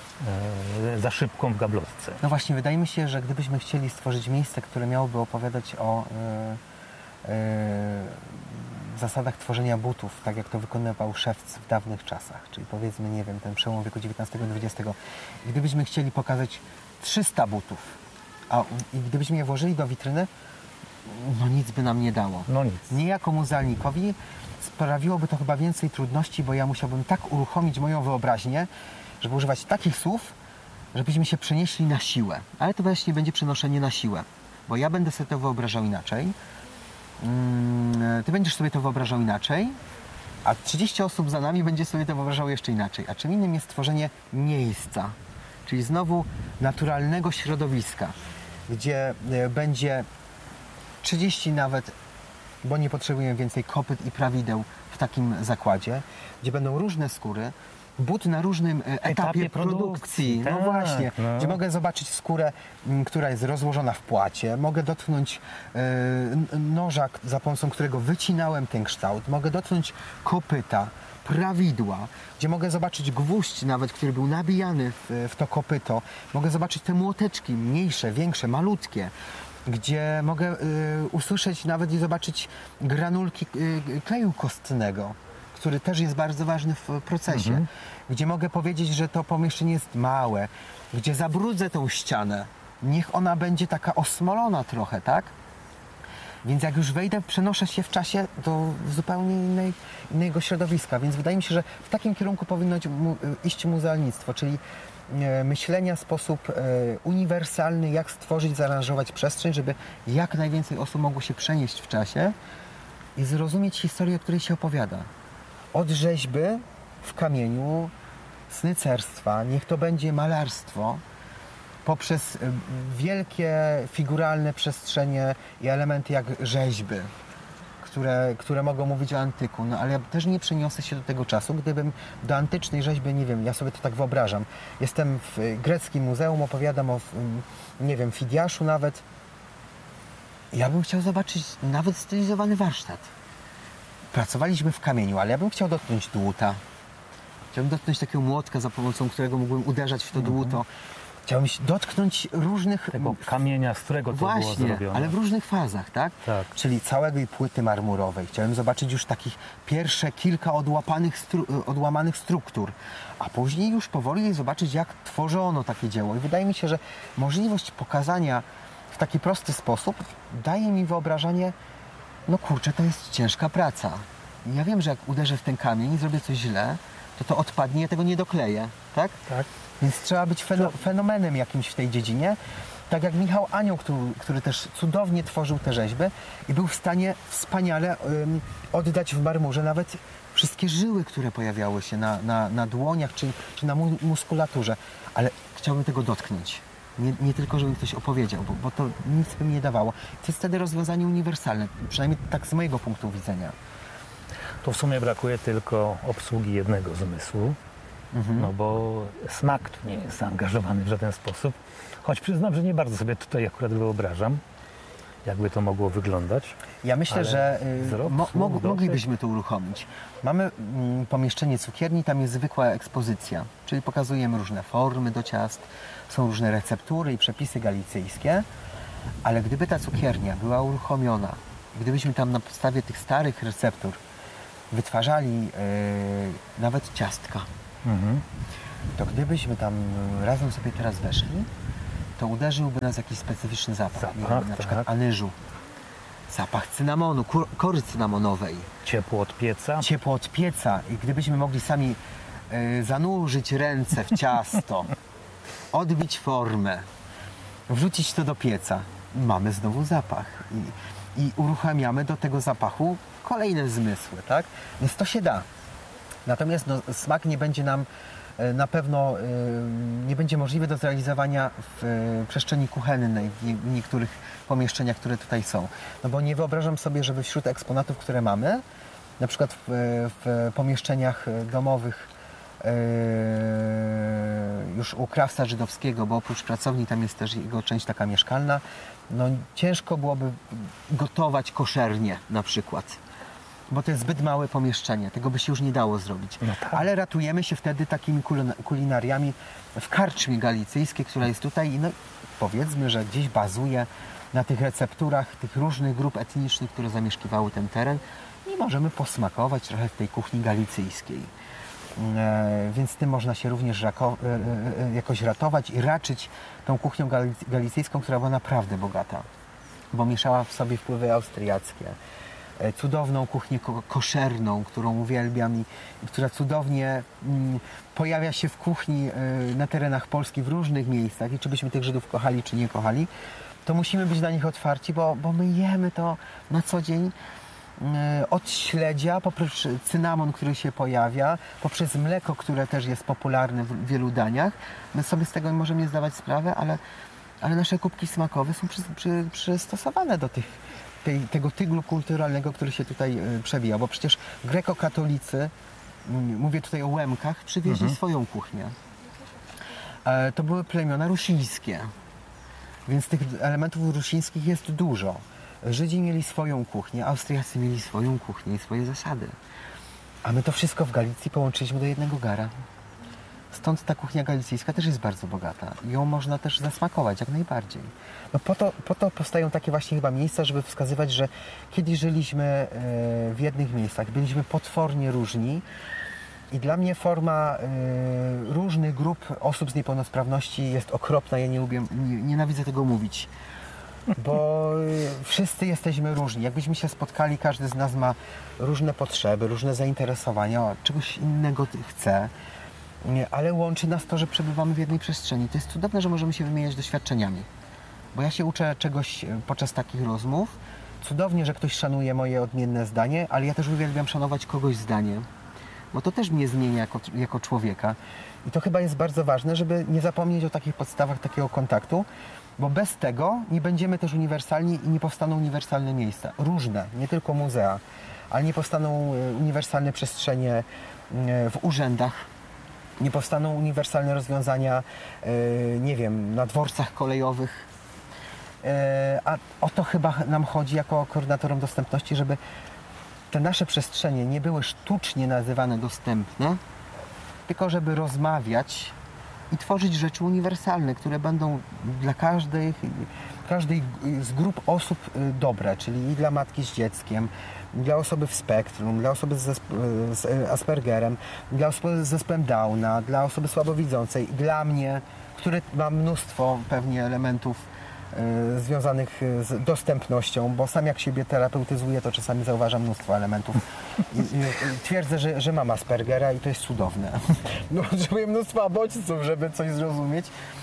e, za szybką w gablotce. No właśnie, wydaje mi się, że gdybyśmy chcieli stworzyć miejsce, które miałoby opowiadać o y, y, zasadach tworzenia butów, tak jak to wykonywał szewc w dawnych czasach, czyli powiedzmy, nie wiem, ten przełom wieku dziewiętnastego i dwudziestego. I gdybyśmy chcieli pokazać trzysta butów, a i gdybyśmy je włożyli do witryny, no nic by nam nie dało. No nic. Mnie jako muzealnikowi sprawiłoby to chyba więcej trudności, bo ja musiałbym tak uruchomić moją wyobraźnię, żeby używać takich słów, żebyśmy się przenieśli na siłę. Ale to właśnie będzie przenoszenie na siłę, bo ja będę sobie to wyobrażał inaczej, mm, ty będziesz sobie to wyobrażał inaczej, a trzydzieści osób za nami będzie sobie to wyobrażało jeszcze inaczej. A czym innym jest stworzenie miejsca, czyli znowu naturalnego środowiska, gdzie e, będzie trzydzieści nawet, bo nie potrzebujemy więcej kopyt i prawideł w takim zakładzie, gdzie będą różne skóry, but na różnym e, etapie, Etapie produkcji. produkcji, No tak, właśnie, no. gdzie mogę zobaczyć skórę, m, która jest rozłożona w płacie, mogę dotknąć e, n- noża, k- za pomocą którego wycinałem ten kształt, mogę dotknąć kopyta, prawidła, gdzie mogę zobaczyć gwóźdź nawet, który był nabijany w, w to kopyto, mogę zobaczyć te młoteczki, mniejsze, większe, malutkie, gdzie mogę y, usłyszeć nawet i zobaczyć granulki y, kleju kostnego, który też jest bardzo ważny w procesie. Mhm. Gdzie mogę powiedzieć, że to pomieszczenie jest małe, gdzie zabrudzę tą ścianę. Niech ona będzie taka osmolona trochę, tak? Więc jak już wejdę, przenoszę się w czasie do zupełnie innej, innego środowiska. Więc wydaje mi się, że w takim kierunku powinno iść mu- iść muzealnictwo, czyli e, myślenia w sposób e, uniwersalny, jak stworzyć, zaaranżować przestrzeń, żeby jak najwięcej osób mogło się przenieść w czasie i zrozumieć historię, o której się opowiada. Od rzeźby w kamieniu, snycerstwa, niech to będzie malarstwo, poprzez y, wielkie, figuralne przestrzenie i elementy jak rzeźby, które, które mogą mówić o antyku, no ale ja też nie przeniosę się do tego czasu, gdybym do antycznej rzeźby, nie wiem, ja sobie to tak wyobrażam. Jestem w y, greckim muzeum, opowiadam o, y, nie wiem, Fidiaszu nawet. Ja bym chciał zobaczyć nawet stylizowany warsztat. Pracowaliśmy w kamieniu, ale ja bym chciał dotknąć dłuta. Chciałbym dotknąć takiego młotka, za pomocą którego mógłbym uderzać w to dłuto. Chciałbym się dotknąć różnych... Tego kamienia, z którego to było Właśnie, zrobione. ale w różnych fazach, tak? Tak. Czyli całej płyty marmurowej. Chciałem zobaczyć już takich pierwsze kilka odłapanych stru- odłamanych struktur, a później już powoli zobaczyć, jak tworzono takie dzieło. I wydaje mi się, że możliwość pokazania w taki prosty sposób daje mi wyobrażenie, no kurczę, to jest ciężka praca. I ja wiem, że jak uderzę w ten kamień i zrobię coś źle, to to odpadnie, ja tego nie dokleję, tak? Tak. Więc trzeba być feno- fenomenem jakimś w tej dziedzinie. Tak jak Michał Anioł, który, który też cudownie tworzył te rzeźby i był w stanie wspaniale ym, oddać w marmurze nawet wszystkie żyły, które pojawiały się na, na, na dłoniach czy, czy na mu- muskulaturze. Ale chciałbym tego dotknąć. Nie, nie tylko, żeby ktoś opowiedział, bo, bo to nic by mi nie dawało. To jest wtedy rozwiązanie uniwersalne, przynajmniej tak z mojego punktu widzenia. Tu w sumie brakuje tylko obsługi jednego zmysłu, no bo smak tu nie jest zaangażowany w żaden sposób. Choć przyznam, że nie bardzo sobie tutaj akurat wyobrażam, jakby to mogło wyglądać. Ja myślę, Ale że y, wzrok, mo, słuch, mo, dotyk. moglibyśmy to uruchomić. Mamy mm, pomieszczenie cukierni, tam jest zwykła ekspozycja, czyli pokazujemy różne formy do ciast, są różne receptury i przepisy galicyjskie, ale gdyby ta cukiernia była uruchomiona Gdybyśmy tam na podstawie tych starych receptur wytwarzali e, nawet ciastka, Mhm. to gdybyśmy tam razem sobie teraz weszli, to uderzyłby nas jakiś specyficzny zapach. Zapach, Nie wiem, na przykład tak. anyżu, zapach cynamonu, kur- kory cynamonowej, Ciepło od pieca. ciepło od pieca. I gdybyśmy mogli sami e, zanurzyć ręce w ciasto, odbić formę, wrzucić to do pieca, mamy znowu zapach. I, i uruchamiamy do tego zapachu kolejne zmysły, tak? Więc to się da. Natomiast no, smak nie będzie nam e, na pewno e, nie będzie możliwy do zrealizowania w e, przestrzeni kuchennej, w, nie, w niektórych pomieszczeniach, które tutaj są. No bo nie wyobrażam sobie, żeby wśród eksponatów, które mamy, na przykład w, w pomieszczeniach domowych e, już u krawca żydowskiego, bo oprócz pracowni tam jest też jego część taka mieszkalna, no ciężko byłoby gotować koszernie na przykład. Bo to jest zbyt małe pomieszczenie, tego by się już nie dało zrobić. No tak. Ale ratujemy się wtedy takimi kulina- kulinariami w karczmie galicyjskiej, która jest tutaj i no, powiedzmy, że gdzieś bazuje na tych recepturach tych różnych grup etnicznych, które zamieszkiwały ten teren i możemy posmakować trochę w tej kuchni galicyjskiej. E, więc tym można się również rako- e, e, jakoś ratować i raczyć tą kuchnią gali- galicyjską, która była naprawdę bogata, bo mieszała w sobie wpływy austriackie. Cudowną kuchnię ko- koszerną, którą uwielbiam i, i która cudownie mm, pojawia się w kuchni y, na terenach Polski w różnych miejscach i czy byśmy tych Żydów kochali, czy nie kochali, to musimy być na nich otwarci, bo, bo my jemy to na co dzień y, od śledzia, poprzez cynamon, który się pojawia, poprzez mleko, które też jest popularne w wielu daniach. My sobie z tego możemy nie zdawać sprawy, ale, ale nasze kubki smakowe są przy, przy, przystosowane do tych Tej, tego tyglu kulturalnego, który się tutaj y, przewija, bo przecież grekokatolicy, y, mówię tutaj o Łemkach, przywieźli Mhm. swoją kuchnię. E, to były plemiona rusińskie, więc tych elementów rusińskich jest dużo. Żydzi mieli swoją kuchnię, Austriacy mieli swoją kuchnię i swoje zasady. A my to wszystko w Galicji połączyliśmy do jednego gara. Stąd ta kuchnia galicyjska też jest bardzo bogata. Ją można też zasmakować jak najbardziej. No po to, po to powstają takie właśnie chyba miejsca, żeby wskazywać, że kiedyś żyliśmy e, w jednych miejscach, byliśmy potwornie różni i dla mnie forma e, różnych grup osób z niepełnosprawności jest okropna. Ja nie lubię, nie, nienawidzę tego mówić, bo e, wszyscy jesteśmy różni. Jakbyśmy się spotkali, każdy z nas ma różne potrzeby, różne zainteresowania, czegoś innego chce. Nie, ale łączy nas to, że przebywamy w jednej przestrzeni. To jest cudowne, że możemy się wymieniać doświadczeniami. Bo ja się uczę czegoś podczas takich rozmów. Cudownie, że ktoś szanuje moje odmienne zdanie, ale ja też uwielbiam szanować kogoś zdanie. Bo to też mnie zmienia jako, jako człowieka. I to chyba jest bardzo ważne, żeby nie zapomnieć o takich podstawach takiego kontaktu, bo bez tego nie będziemy też uniwersalni i nie powstaną uniwersalne miejsca. Różne, nie tylko muzea, ale nie powstaną uniwersalne przestrzenie w urzędach, nie powstaną uniwersalne rozwiązania, yy, nie wiem, na dworcach kolejowych. Yy, a o to chyba nam chodzi jako koordynatorom dostępności, żeby te nasze przestrzenie nie były sztucznie nazywane dostępne, tylko żeby rozmawiać i tworzyć rzeczy uniwersalne, które będą dla każdej, każdej z grup osób dobre, czyli i dla matki z dzieckiem, dla osoby w spektrum, dla osoby z, zesp- z Aspergerem, dla osoby z zespołem Downa, dla osoby słabowidzącej, dla mnie, który ma mnóstwo pewnie elementów y, związanych z dostępnością, bo sam jak siebie terapeutyzuję, to czasami zauważam mnóstwo elementów. I, i, i twierdzę, że, że mam Aspergera i to jest cudowne. No, potrzebuję mnóstwa bodźców, żeby coś zrozumieć.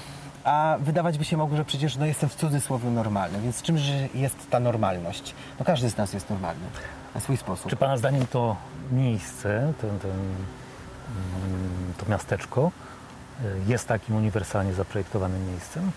A wydawać by się mogło, że przecież no, jestem w cudzysłowie normalny, więc czymże jest ta normalność? No każdy z nas jest normalny na swój sposób. Czy Pana zdaniem to miejsce, ten, ten, to miasteczko jest takim uniwersalnie zaprojektowanym miejscem?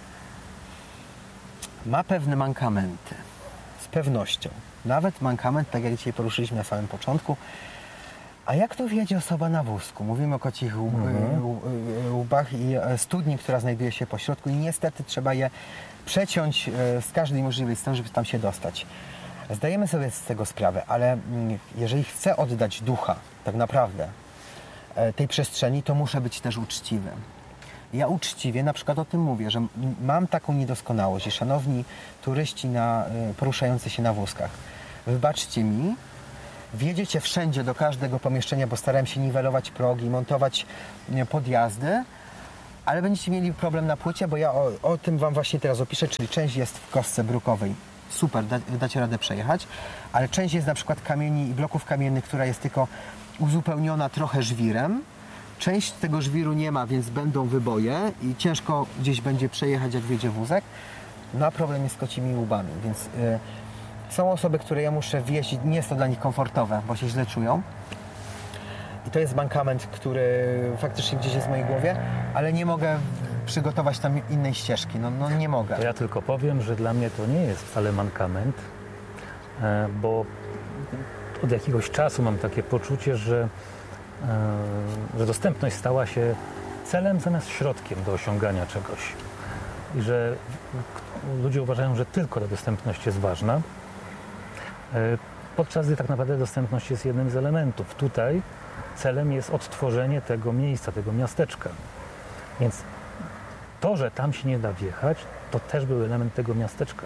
Ma pewne mankamenty, z pewnością. Nawet mankament, tak jak dzisiaj poruszyliśmy na samym początku. A jak tu wjedzie osoba na wózku? Mówimy o kocich Mhm. łbach i studni, która znajduje się po środku i niestety trzeba je przeciąć z każdej możliwej strony, żeby tam się dostać. Zdajemy sobie z tego sprawę, ale jeżeli chcę oddać ducha tak naprawdę tej przestrzeni, to muszę być też uczciwy. Ja uczciwie na przykład o tym mówię, że mam taką niedoskonałość i szanowni turyści na, poruszający się na wózkach, wybaczcie mi, wjedziecie wszędzie do każdego pomieszczenia, bo starałem się niwelować progi, montować nie, podjazdy, ale będziecie mieli problem na płycie, bo ja o, o tym Wam właśnie teraz opiszę, czyli część jest w kostce brukowej. Super, da, dacie radę przejechać, ale część jest na przykład kamieni i bloków kamiennych, która jest tylko uzupełniona trochę żwirem. Część tego żwiru nie ma, więc będą wyboje i ciężko gdzieś będzie przejechać, jak wjedzie wózek. No a problem jest z kocimi łbami, więc y, są osoby, które ja muszę wieźć, nie jest to dla nich komfortowe, bo się źle czują. I to jest mankament, który faktycznie gdzieś jest w mojej głowie, ale nie mogę przygotować tam innej ścieżki, no, no nie mogę. To ja tylko powiem, że dla mnie to nie jest wcale mankament, e, bo od jakiegoś czasu mam takie poczucie, że, e, że dostępność stała się celem zamiast środkiem do osiągania czegoś. I że ludzie uważają, że tylko ta dostępność jest ważna, e, podczas gdy tak naprawdę dostępność jest jednym z elementów. Tutaj celem jest odtworzenie tego miejsca, tego miasteczka. Więc to, że tam się nie da wjechać, to też był element tego miasteczka.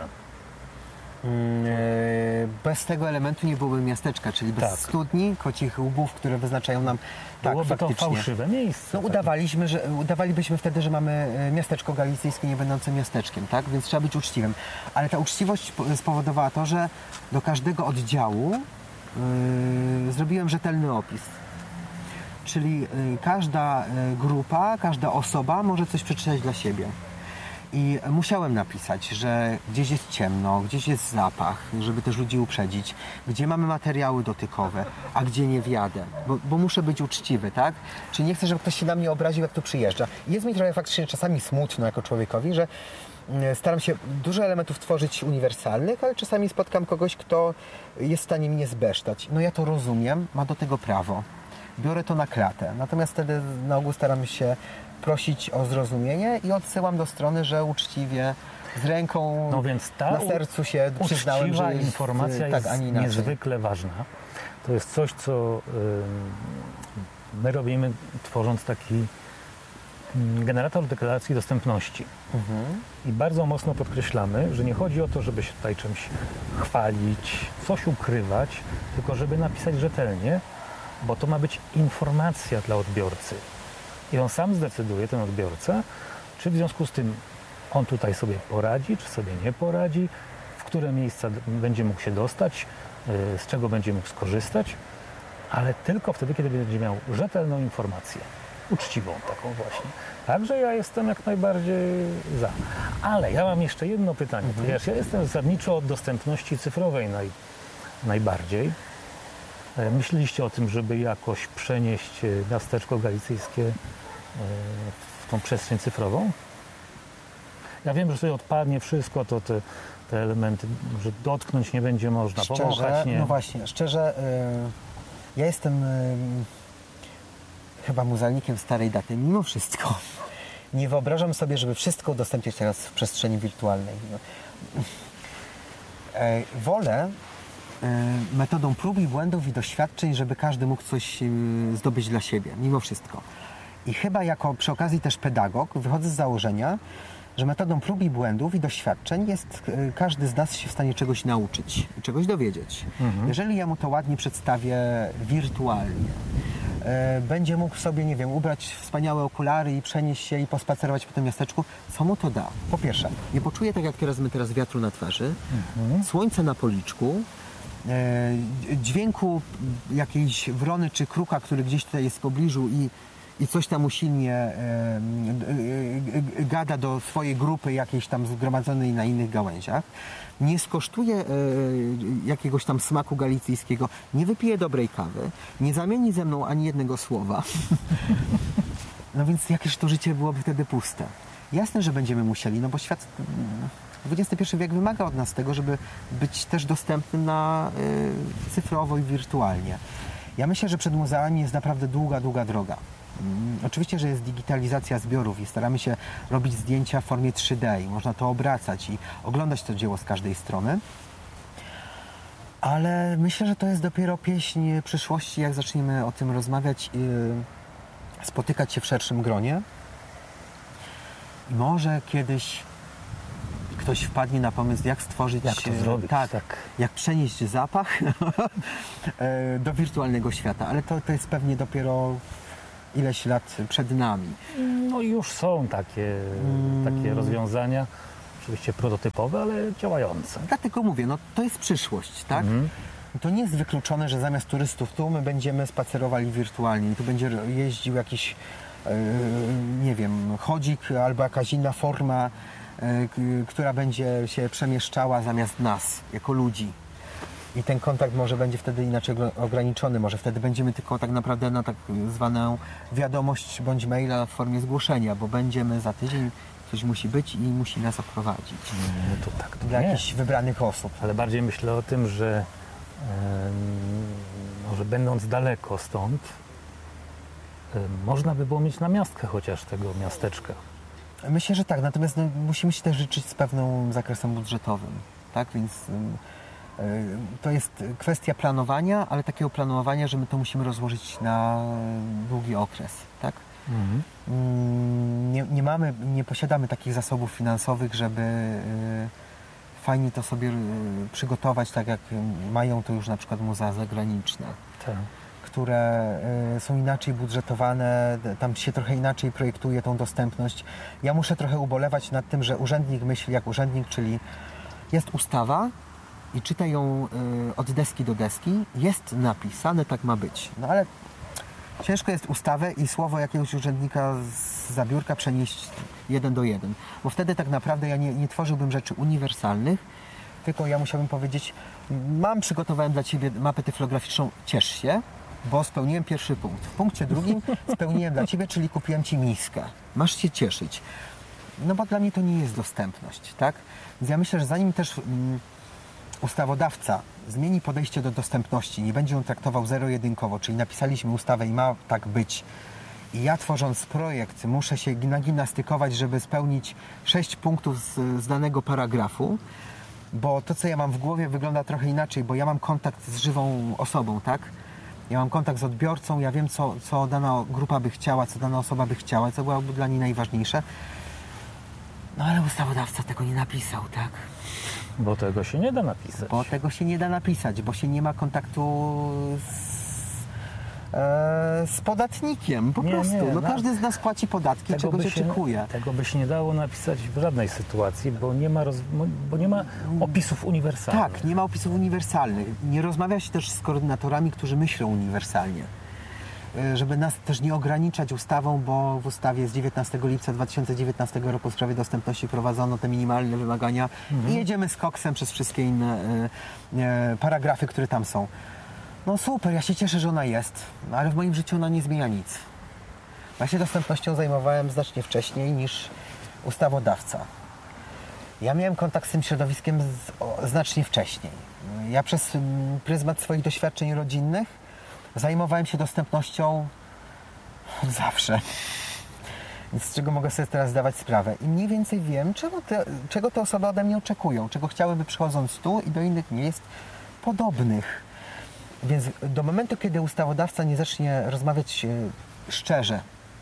Bez tego elementu nie byłoby miasteczka, czyli bez tak. studni, kocich łbów, które wyznaczają nam Byłoby tak, faktycznie. to fałszywe miejsce. No, udawaliśmy, że, udawalibyśmy wtedy, że mamy miasteczko galicyjskie nie będące miasteczkiem, tak? Więc trzeba być uczciwym. Ale ta uczciwość spowodowała to, że do każdego oddziału yy, zrobiłem rzetelny opis. Czyli yy, każda yy, grupa, każda osoba może coś przeczytać dla siebie. I musiałem napisać, że gdzieś jest ciemno, gdzieś jest zapach, żeby też ludzi uprzedzić, gdzie mamy materiały dotykowe, a gdzie nie wjadę, bo, bo muszę być uczciwy, tak? Czyli nie chcę, żeby ktoś się na mnie obraził, jak tu przyjeżdża. I jest mi trochę faktycznie czasami smutno jako człowiekowi, że staram się dużo elementów tworzyć uniwersalnych, ale czasami spotkam kogoś, kto jest w stanie mnie zbesztać. No ja to rozumiem, ma do tego prawo. Biorę to na klatę. Natomiast wtedy na ogół staram się prosić o zrozumienie i odsyłam do strony, że uczciwie, z ręką no więc ta na sercu się przyznałem, że jest, informacja tak, jest niezwykle ważna. To jest coś, co y, my robimy, tworząc taki y, generator deklaracji dostępności. Mhm. I bardzo mocno podkreślamy, że nie chodzi o to, żeby się tutaj czymś chwalić, coś ukrywać, tylko żeby napisać rzetelnie, bo to ma być informacja dla odbiorcy. I on sam zdecyduje, ten odbiorca, czy w związku z tym on tutaj sobie poradzi, czy sobie nie poradzi, w które miejsca będzie mógł się dostać, z czego będzie mógł skorzystać, ale tylko wtedy, kiedy będzie miał rzetelną informację, uczciwą taką właśnie. Także ja jestem jak najbardziej za. Ale ja mam jeszcze jedno pytanie, mhm. ponieważ ja jestem zasadniczo od dostępności cyfrowej naj, najbardziej. Myśleliście o tym, żeby jakoś przenieść miasteczko galicyjskie w tą przestrzeń cyfrową? Ja wiem, że sobie odpadnie wszystko, to te, te elementy, że dotknąć nie będzie można, szczerze, powąchać nie. No właśnie, szczerze, yy, ja jestem yy, chyba muzealnikiem starej daty. Mimo wszystko nie wyobrażam sobie, żeby wszystko udostępniać teraz w przestrzeni wirtualnej. Yy, wolę metodą prób i błędów i doświadczeń, żeby każdy mógł coś zdobyć dla siebie, mimo wszystko. I chyba jako przy okazji też pedagog wychodzę z założenia, że metodą prób i błędów i doświadczeń jest każdy z nas się w stanie czegoś nauczyć, czegoś dowiedzieć. Mhm. Jeżeli ja mu to ładnie przedstawię wirtualnie, będzie mógł sobie, nie wiem, ubrać wspaniałe okulary i przenieść się i pospacerować po tym miasteczku, co mu to da? Po pierwsze, nie poczuje tak jak teraz my teraz wiatru na twarzy, mhm. słońce na policzku, dźwięku jakiejś wrony czy kruka, który gdzieś tutaj jest w pobliżu i, i coś tam usilnie e, e, gada do swojej grupy jakiejś tam zgromadzonej na innych gałęziach, nie skosztuje e, jakiegoś tam smaku galicyjskiego, nie wypije dobrej kawy, nie zamieni ze mną ani jednego słowa. No więc jakież to życie byłoby wtedy puste. Jasne, że będziemy musieli, no bo świat... dwudziesty pierwszy wiek wymaga od nas tego, żeby być też dostępnym na y, cyfrowo i wirtualnie. Ja myślę, że przed muzeami jest naprawdę długa, długa droga. Mm, oczywiście, że jest digitalizacja zbiorów i staramy się robić zdjęcia w formie trzy D i można to obracać i oglądać to dzieło z każdej strony. Ale myślę, że to jest dopiero pieśń przyszłości, jak zaczniemy o tym rozmawiać, y, spotykać się w szerszym gronie. I może kiedyś ktoś wpadnie na pomysł, jak stworzyć... Jak to zrobić, tak, tak. jak przenieść zapach e, do wirtualnego świata, ale to, to jest pewnie dopiero ileś lat przed nami. No i już są takie, takie rozwiązania, oczywiście prototypowe, ale działające. Dlatego mówię, no to jest przyszłość, tak? Mhm. To nie jest wykluczone, że zamiast turystów tu my będziemy spacerowali wirtualnie i tu będzie jeździł jakiś, e, nie wiem, chodzik albo jakaś inna forma, e, k- która będzie się przemieszczała zamiast nas, jako ludzi. I ten kontakt może będzie wtedy inaczej ogro- ograniczony, może wtedy będziemy tylko tak naprawdę na tak zwaną wiadomość bądź maila w formie zgłoszenia, bo będziemy za tydzień, ktoś musi być i musi nas oprowadzić. No to tak, to Dla nie. jakichś wybranych osób. Ale bardziej myślę o tym, że em, może będąc daleko stąd, em, można by było mieć namiastkę chociaż tego miasteczka. Myślę, że tak, natomiast no, musimy się też życzyć z pewnym zakresem budżetowym, tak, więc ym, y, to jest kwestia planowania, ale takiego planowania, że my to musimy rozłożyć na długi okres, tak. Ym, nie, nie mamy, nie posiadamy takich zasobów finansowych, żeby y, fajnie to sobie y, przygotować, tak jak y, mają to już na przykład muzea zagraniczne. Tak. Które y, są inaczej budżetowane, d- tam się trochę inaczej projektuje tą dostępność. Ja muszę trochę ubolewać nad tym, że urzędnik myśli jak urzędnik, czyli jest ustawa i czyta ją y, od deski do deski, jest napisane, tak ma być. No ale ciężko jest ustawę i słowo jakiegoś urzędnika z za biurka przenieść jeden do jeden, bo wtedy tak naprawdę ja nie, nie tworzyłbym rzeczy uniwersalnych, tylko ja musiałbym powiedzieć, mam, przygotowałem dla Ciebie mapę tyflograficzną, ciesz się, bo spełniłem pierwszy punkt. W punkcie drugim spełniłem dla Ciebie, czyli kupiłem Ci miskę. Masz się cieszyć. No bo dla mnie to nie jest dostępność, tak? Więc ja myślę, że zanim też mm, ustawodawca zmieni podejście do dostępności, nie będzie ją traktował zero-jedynkowo, czyli napisaliśmy ustawę i ma tak być, i ja tworząc projekt muszę się nagimnastykować, żeby spełnić sześć punktów z, z danego paragrafu, bo to, co ja mam w głowie, wygląda trochę inaczej, bo ja mam kontakt z żywą osobą, tak? Ja mam kontakt z odbiorcą, ja wiem, co, co dana grupa by chciała, co dana osoba by chciała, co byłoby dla niej najważniejsze. No ale ustawodawca tego nie napisał, tak? Bo tego się nie da napisać. Bo tego się nie da napisać, bo się nie ma kontaktu z, e, z podatnikiem, po Nie, prostu. nie, no, no. każdy z nas płaci podatki, czego by się się, oczekuje. tego by się nie dało napisać w żadnej sytuacji, bo nie ma, roz, bo nie ma opisów uniwersalnych. Tak, nie ma opisów uniwersalnych. Nie rozmawia się też z koordynatorami, którzy myślą uniwersalnie. Y, Żeby nas też nie ograniczać ustawą, bo w ustawie z dziewiętnastego lipca dwa tysiące dziewiętnastego roku w sprawie dostępności prowadzono te minimalne wymagania i jedziemy z koksem przez wszystkie inne y, y, paragrafy, które tam są. No super, ja się cieszę, że ona jest, ale w moim życiu ona nie zmienia nic. Ja się dostępnością zajmowałem znacznie wcześniej niż ustawodawca. Ja miałem kontakt z tym środowiskiem z, o, znacznie wcześniej. Ja przez mm, pryzmat swoich doświadczeń rodzinnych zajmowałem się dostępnością od zawsze. Więc z czego mogę sobie teraz zdawać sprawę. I mniej więcej wiem, czego te, czego te osoby ode mnie oczekują, czego chciałyby przychodząc tu i do innych miejsc podobnych. Więc do momentu, kiedy ustawodawca nie zacznie rozmawiać e, szczerze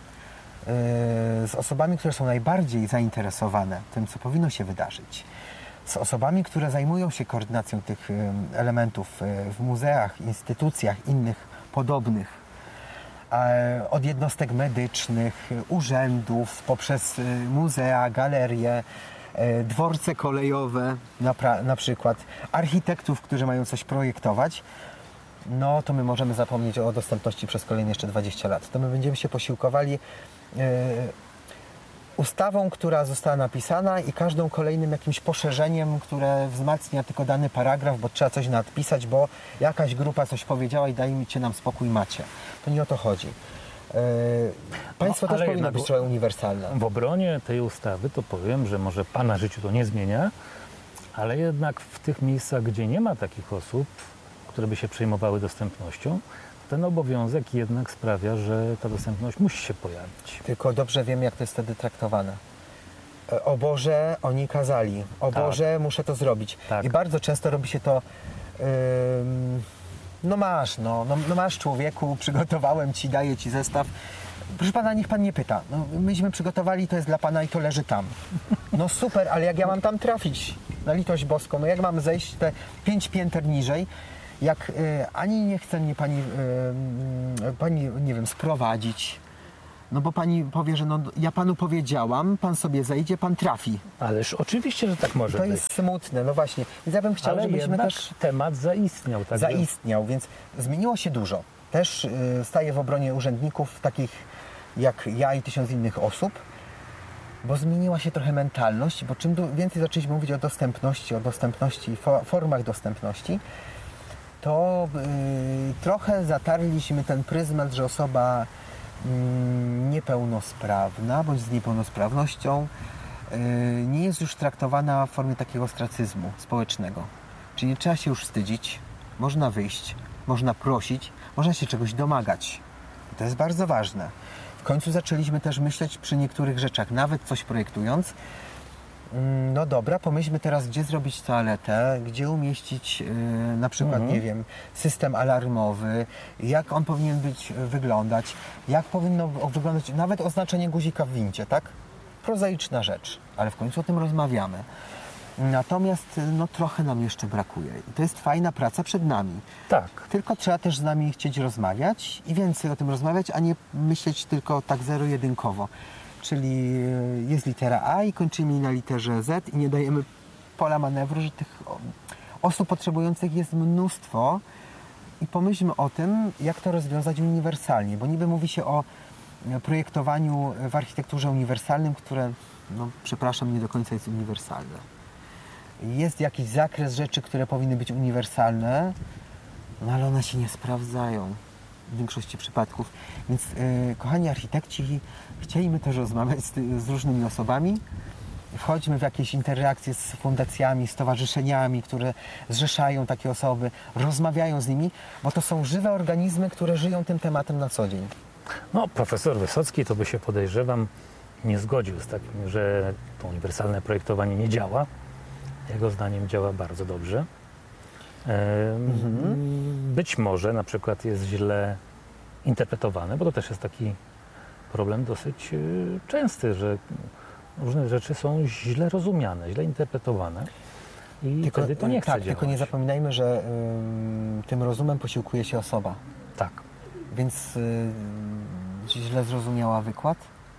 z osobami, które są najbardziej zainteresowane tym, co powinno się wydarzyć, z osobami, które zajmują się koordynacją tych em, elementów e, w muzeach, instytucjach innych podobnych, e, od jednostek medycznych, e, urzędów, poprzez e, muzea, galerie, e, dworce kolejowe na, pra- na przykład, architektów, którzy mają coś projektować, no to my możemy zapomnieć o dostępności przez kolejne jeszcze dwadzieścia lat. To my będziemy się posiłkowali e, ustawą, która została napisana i każdą kolejnym jakimś poszerzeniem, które wzmacnia tylko dany paragraf, bo trzeba coś nadpisać, bo jakaś grupa coś powiedziała i dajcie nam spokój, macie. To nie o to chodzi. E, państwo No, też ale powinno jednak być trochę uniwersalne. W obronie tej ustawy to powiem, że może Pana życiu to nie zmienia, ale jednak w tych miejscach, gdzie nie ma takich osób, które by się przejmowały dostępnością, ten obowiązek jednak sprawia, że ta dostępność musi się pojawić. Tylko dobrze wiem, jak to jest wtedy traktowane. E, O Boże, oni kazali. O Tak. Boże, muszę to zrobić. Tak. I bardzo często robi się to ym, no masz, no, no, no masz człowieku, przygotowałem ci, daję ci zestaw. proszę pana, niech pan nie pyta. No, myśmy przygotowali, to jest dla pana i to leży tam. No super, ale jak ja mam tam trafić? Na litość boską, no jak mam zejść te pięć pięter niżej, jak y, ani nie chce mnie pani, y, y, pani, nie wiem, sprowadzić, no bo pani powie, że no, ja panu powiedziałam, pan sobie zejdzie, pan trafi. Ależ oczywiście, że tak może To być. jest smutne, no właśnie. Więc ja bym chciał, Ale żebyśmy jednak też temat zaistniał. Tak zaistniał, więc zmieniło się dużo. Też y, staję w obronie urzędników takich jak ja i tysiąc innych osób, bo zmieniła się trochę mentalność, bo czym du- więcej zaczęliśmy mówić o dostępności, o dostępności, fo- formach dostępności, to y, trochę zatarliśmy ten pryzmat, że osoba y, niepełnosprawna bądź z niepełnosprawnością y, nie jest już traktowana w formie takiego ostracyzmu społecznego. Czyli nie trzeba się już wstydzić, można wyjść, można prosić, można się czegoś domagać. I to jest bardzo ważne. W końcu zaczęliśmy też myśleć przy niektórych rzeczach, nawet coś projektując, no dobra, pomyślmy teraz, gdzie zrobić toaletę, gdzie umieścić yy, na przykład, Mhm. nie wiem, system alarmowy, jak on powinien być, wyglądać, jak powinno wyglądać nawet oznaczenie guzika w windzie, tak? Prozaiczna rzecz, ale w końcu o tym rozmawiamy. Natomiast no, trochę nam jeszcze brakuje i to jest fajna praca przed nami. Tak. Tylko trzeba też z nami chcieć rozmawiać i więcej o tym rozmawiać, a nie myśleć tylko tak zero-jedynkowo. Czyli jest litera A i kończymy na literze Z i nie dajemy pola manewru, że tych osób potrzebujących jest mnóstwo i pomyślmy o tym, jak to rozwiązać uniwersalnie, bo niby mówi się o projektowaniu w architekturze uniwersalnym, które, no przepraszam, nie do końca jest uniwersalne. Jest jakiś zakres rzeczy, które powinny być uniwersalne, no ale one się nie sprawdzają w większości przypadków. Więc yy, kochani architekci, chcieliby też rozmawiać z, z różnymi osobami. Wchodźmy w jakieś interakcje z fundacjami, stowarzyszeniami, które zrzeszają takie osoby, rozmawiają z nimi, bo to są żywe organizmy, które żyją tym tematem na co dzień. No, profesor Wysocki to by się, podejrzewam, nie zgodził z takim, że to uniwersalne projektowanie nie działa. Jego zdaniem działa bardzo dobrze. Mhm. Być może na przykład jest źle interpretowane, bo to też jest taki problem dosyć częsty, że różne rzeczy są źle rozumiane, źle interpretowane i tylko, wtedy to nie chce tak, działać. tylko nie zapominajmy, że y, tym rozumem posiłkuje się osoba. Tak. Więc y, źle zrozumiała wykład,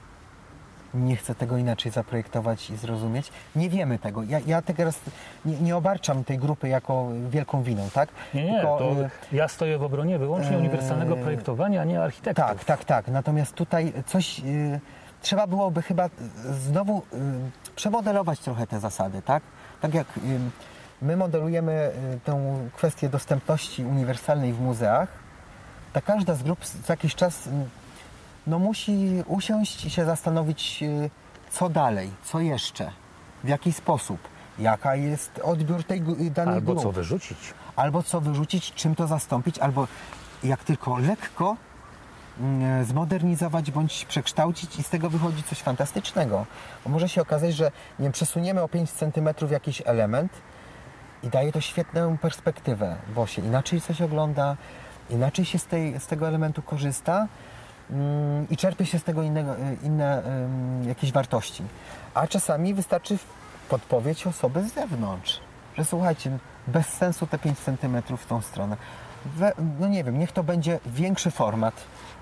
nie chcę tego inaczej zaprojektować i zrozumieć. Nie wiemy tego. Ja, ja teraz nie, nie obarczam tej grupy jako wielką winą, tak? Nie, nie, Tylko, to y, ja stoję w obronie wyłącznie e, uniwersalnego projektowania, a nie architektów. Tak, tak, tak. Natomiast tutaj coś y, trzeba byłoby chyba znowu y, przemodelować trochę te zasady, tak? Tak jak y, my modelujemy y, tę kwestię dostępności uniwersalnej w muzeach, ta każda z grup co jakiś czas y, no musi usiąść i się zastanowić, y, co dalej, co jeszcze, w jaki sposób, jaka jest odbiór tej gu- danej Albo grupy. co wyrzucić. Albo co wyrzucić, czym to zastąpić, albo jak tylko lekko mm, zmodernizować bądź przekształcić i z tego wychodzi coś fantastycznego. Bo może się okazać, że nie wiem, przesuniemy o pięć centymetrów jakiś element i daje to świetną perspektywę, bo się inaczej coś ogląda, inaczej się z, tej, z tego elementu korzysta mm, i czerpie się z tego innego, inne ym, jakieś wartości. A czasami wystarczy podpowiedź osoby z zewnątrz, że słuchajcie, bez sensu te pięć centymetrów w tą stronę. We, no nie wiem, niech to będzie większy format.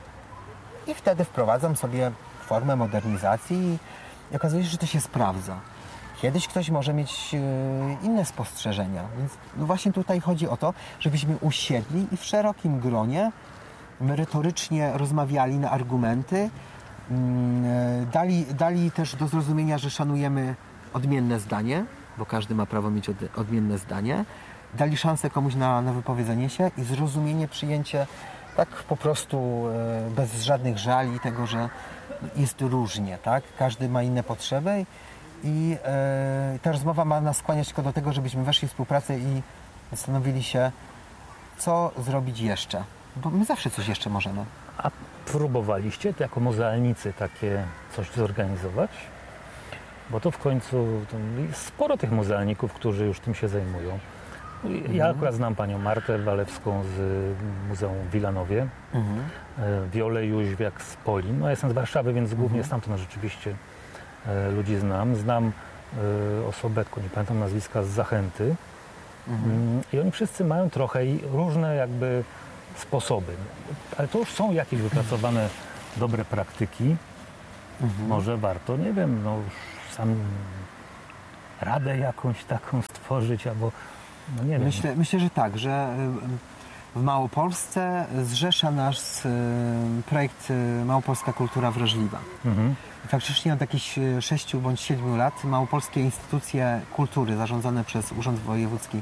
I wtedy wprowadzam sobie formę modernizacji i okazuje się, że to się sprawdza. Kiedyś ktoś może mieć yy, inne spostrzeżenia, więc no właśnie tutaj chodzi o to, żebyśmy usiedli i w szerokim gronie merytorycznie rozmawiali na argumenty, yy, dali, dali też do zrozumienia, że szanujemy odmienne zdanie, bo każdy ma prawo mieć od, odmienne zdanie, dali szansę komuś na, na wypowiedzenie się i zrozumienie, przyjęcie tak po prostu e, bez żadnych żali tego, że jest różnie, tak? Każdy ma inne potrzeby i e, ta rozmowa ma nas skłaniać tylko do tego, żebyśmy weszli w współpracę i zastanowili się, co zrobić jeszcze, bo my zawsze coś jeszcze możemy. A próbowaliście to jako muzealnicy takie coś zorganizować? Bo to w końcu to jest sporo tych muzealników, którzy już tym się zajmują. Ja akurat znam panią Martę Walewską z Muzeum w Wilanowie, Mhm. e, Wiolę Jóźwiak z Polin. No, ja jestem z Warszawy, więc głównie stamtąd rzeczywiście e, ludzi znam. Znam e, osobę, tylko nie pamiętam nazwiska, z Zachęty. Mm, I oni wszyscy mają trochę i różne jakby sposoby. Ale to już są jakieś wypracowane dobre praktyki. Może warto, nie wiem, no już sam radę jakąś taką stworzyć, albo no nie wiem. Myślę, myślę, że tak, że y, w Małopolsce zrzesza nas y, projekt y, Małopolska Kultura Wrażliwa. Mhm. I faktycznie od jakichś y, sześciu bądź siedmiu lat małopolskie instytucje kultury zarządzane przez Urząd Wojewódzki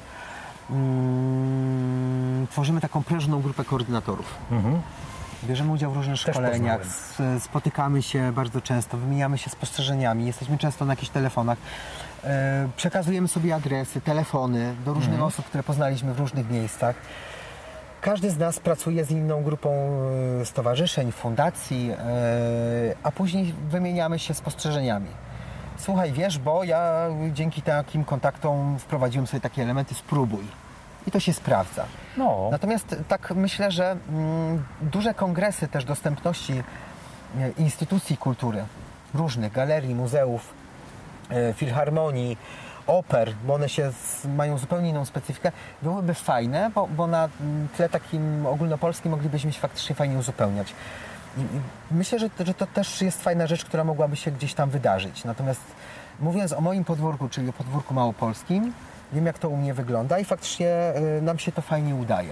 mm, tworzymy taką prężną grupę koordynatorów. Mhm. Bierzemy udział w różnych Też szkoleniach, poznałem. s- spotykamy się bardzo często, wymieniamy się spostrzeżeniami, jesteśmy często na jakichś telefonach. E, przekazujemy sobie adresy, telefony do różnych Mhm. osób, które poznaliśmy w różnych miejscach. Każdy z nas pracuje z inną grupą e, stowarzyszeń, fundacji, e, a później wymieniamy się spostrzeżeniami. Słuchaj, wiesz, bo ja dzięki takim kontaktom wprowadziłem sobie takie elementy, spróbuj. I to się sprawdza. No, Natomiast tak myślę, że mm, duże kongresy też dostępności e, instytucji kultury, różnych galerii, muzeów, e, filharmonii, oper, bo one się z, mają zupełnie inną specyfikę, byłyby fajne, bo, bo na mm, tle takim ogólnopolskim moglibyśmy się faktycznie fajnie uzupełniać. I, i myślę, że, że to też jest fajna rzecz, która mogłaby się gdzieś tam wydarzyć. Natomiast mówiąc o moim podwórku, czyli o podwórku małopolskim, wiem, jak to u mnie wygląda i faktycznie y, nam się to fajnie udaje.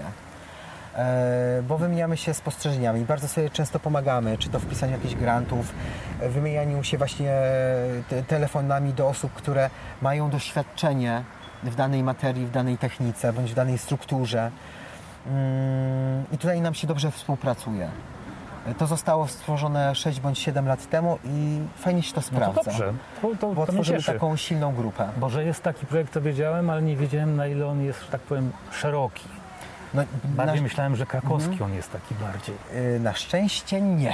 E, bo wymieniamy się spostrzeżeniami, bardzo sobie często pomagamy, czy to w pisaniu jakichś grantów, e, wymienianiu się właśnie te, telefonami do osób, które mają doświadczenie w danej materii, w danej technice, bądź w danej strukturze. Mm, I tutaj nam się dobrze współpracuje. E, To zostało stworzone sześć bądź siedem lat temu i fajnie się to no to sprawdza. dobrze. To, to, Bo to mnie tworzymy cieszy. taką silną grupę. Bo że jest taki projekt, to wiedziałem, ale nie wiedziałem, na ile on jest, że tak powiem, szeroki. No, Bardziej na, myślałem, że krakowski on jest taki bardziej. y, na szczęście nie.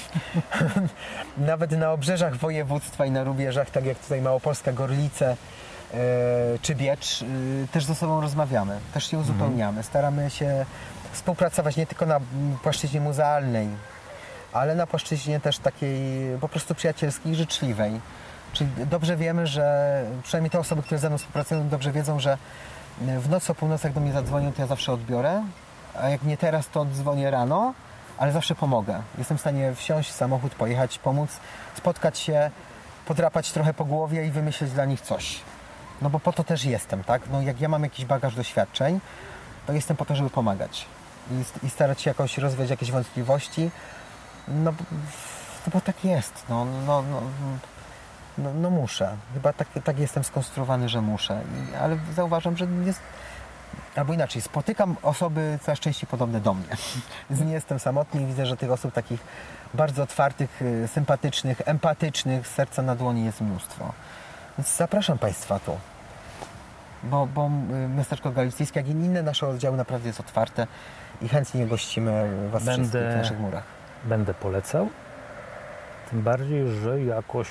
Nawet na obrzeżach województwa i na rubieżach, tak jak tutaj Małopolska, Gorlice y, czy Biecz, y, też ze sobą rozmawiamy, też się uzupełniamy. Staramy się współpracować nie tylko na mm, płaszczyźnie muzealnej, ale na płaszczyźnie też takiej po prostu przyjacielskiej, życzliwej. Czyli dobrze wiemy, że przynajmniej te osoby, które ze mną współpracują, dobrze wiedzą, że w nocy o północy jak do mnie zadzwonią, to ja zawsze odbiorę, a jak nie teraz, to dzwonię rano, ale zawsze pomogę. Jestem w stanie wsiąść w samochód, pojechać, pomóc, spotkać się, podrapać trochę po głowie i wymyśleć dla nich coś. No bo po to też jestem, tak? No jak ja mam jakiś bagaż doświadczeń, to jestem po to, żeby pomagać i, i starać się jakoś rozwiać jakieś wątpliwości, no bo, no bo tak jest, no, no, no, no, no muszę. Chyba tak, tak jestem skonstruowany, że muszę. I, ale zauważam, że jest... Albo inaczej, spotykam osoby coraz częściej podobne do mnie. Więc nie jestem samotny i widzę, że tych osób takich bardzo otwartych, y, sympatycznych, empatycznych, z serca na dłoni jest mnóstwo. Więc zapraszam Państwa tu. Bo, bo y, miasteczko galicyjskie, jak i inne nasze oddziały naprawdę jest otwarte i chętnie gościmy Was Będę- wszystkich w naszych murach. Będę polecał. Tym bardziej, że jakoś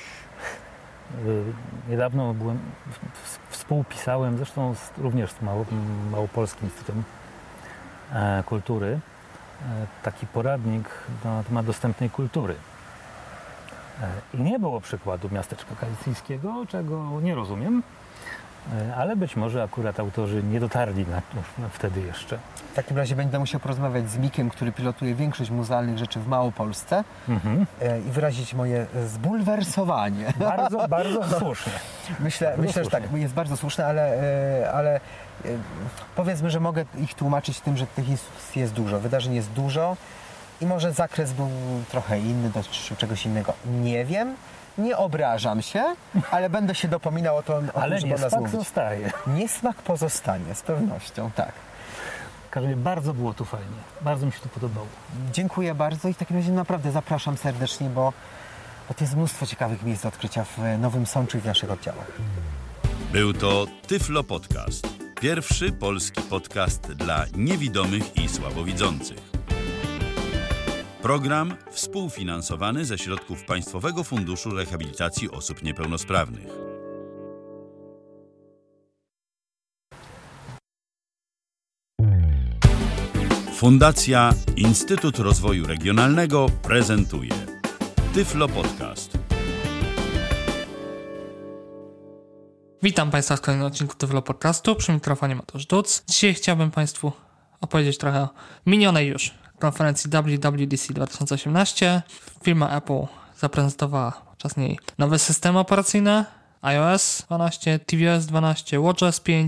y, niedawno byłem, w- w- współpisałem, zresztą z, również z Mało, Małopolskim Instytutem e, Kultury, e, taki poradnik na temat dostępnej kultury. E, I nie było przykładu miasteczka galicyjskiego, czego nie rozumiem, e, ale być może akurat autorzy nie dotarli na to wtedy jeszcze. W takim razie będę musiał porozmawiać z Mikiem, który pilotuje większość muzealnych rzeczy w Małopolsce Mhm. e, i wyrazić moje zbulwersowanie. Bardzo, bardzo słusznie. Myślę, Bardzo myślę że tak, słusznie. jest bardzo słuszne, ale, e, ale e, powiedzmy, że mogę ich tłumaczyć tym, że tych instytucji jest dużo, wydarzeń jest dużo i może zakres był trochę inny, dotyczył czegoś innego. Nie wiem, nie obrażam się, ale będę się dopominał o to, o Ale tym, żeby nie o nas smak mówić. zostaje. Niesmak pozostanie, z pewnością, tak. W każdym razie bardzo było tu fajnie. Bardzo mi się to podobało. Dziękuję bardzo i w takim razie naprawdę zapraszam serdecznie, bo, bo to jest mnóstwo ciekawych miejsc do odkrycia w Nowym Sączu i w naszych oddziałach. Był to Tyflo Podcast. Pierwszy polski podcast dla niewidomych i słabowidzących. Program współfinansowany ze środków Państwowego Funduszu Rehabilitacji Osób Niepełnosprawnych. Fundacja Instytut Rozwoju Regionalnego prezentuje Tyflo Podcast. Witam Państwa w kolejnym odcinku Tyflo Podcastu. Przy mikrofonie Mateusz Duc. Dzisiaj chciałbym Państwu opowiedzieć trochę o minionej już konferencji W W D C dwa tysiące osiemnaście. Firma Apple zaprezentowała podczas niej nowe systemy operacyjne iOS dwanaście, tvOS dwanaście, watchOS pięć,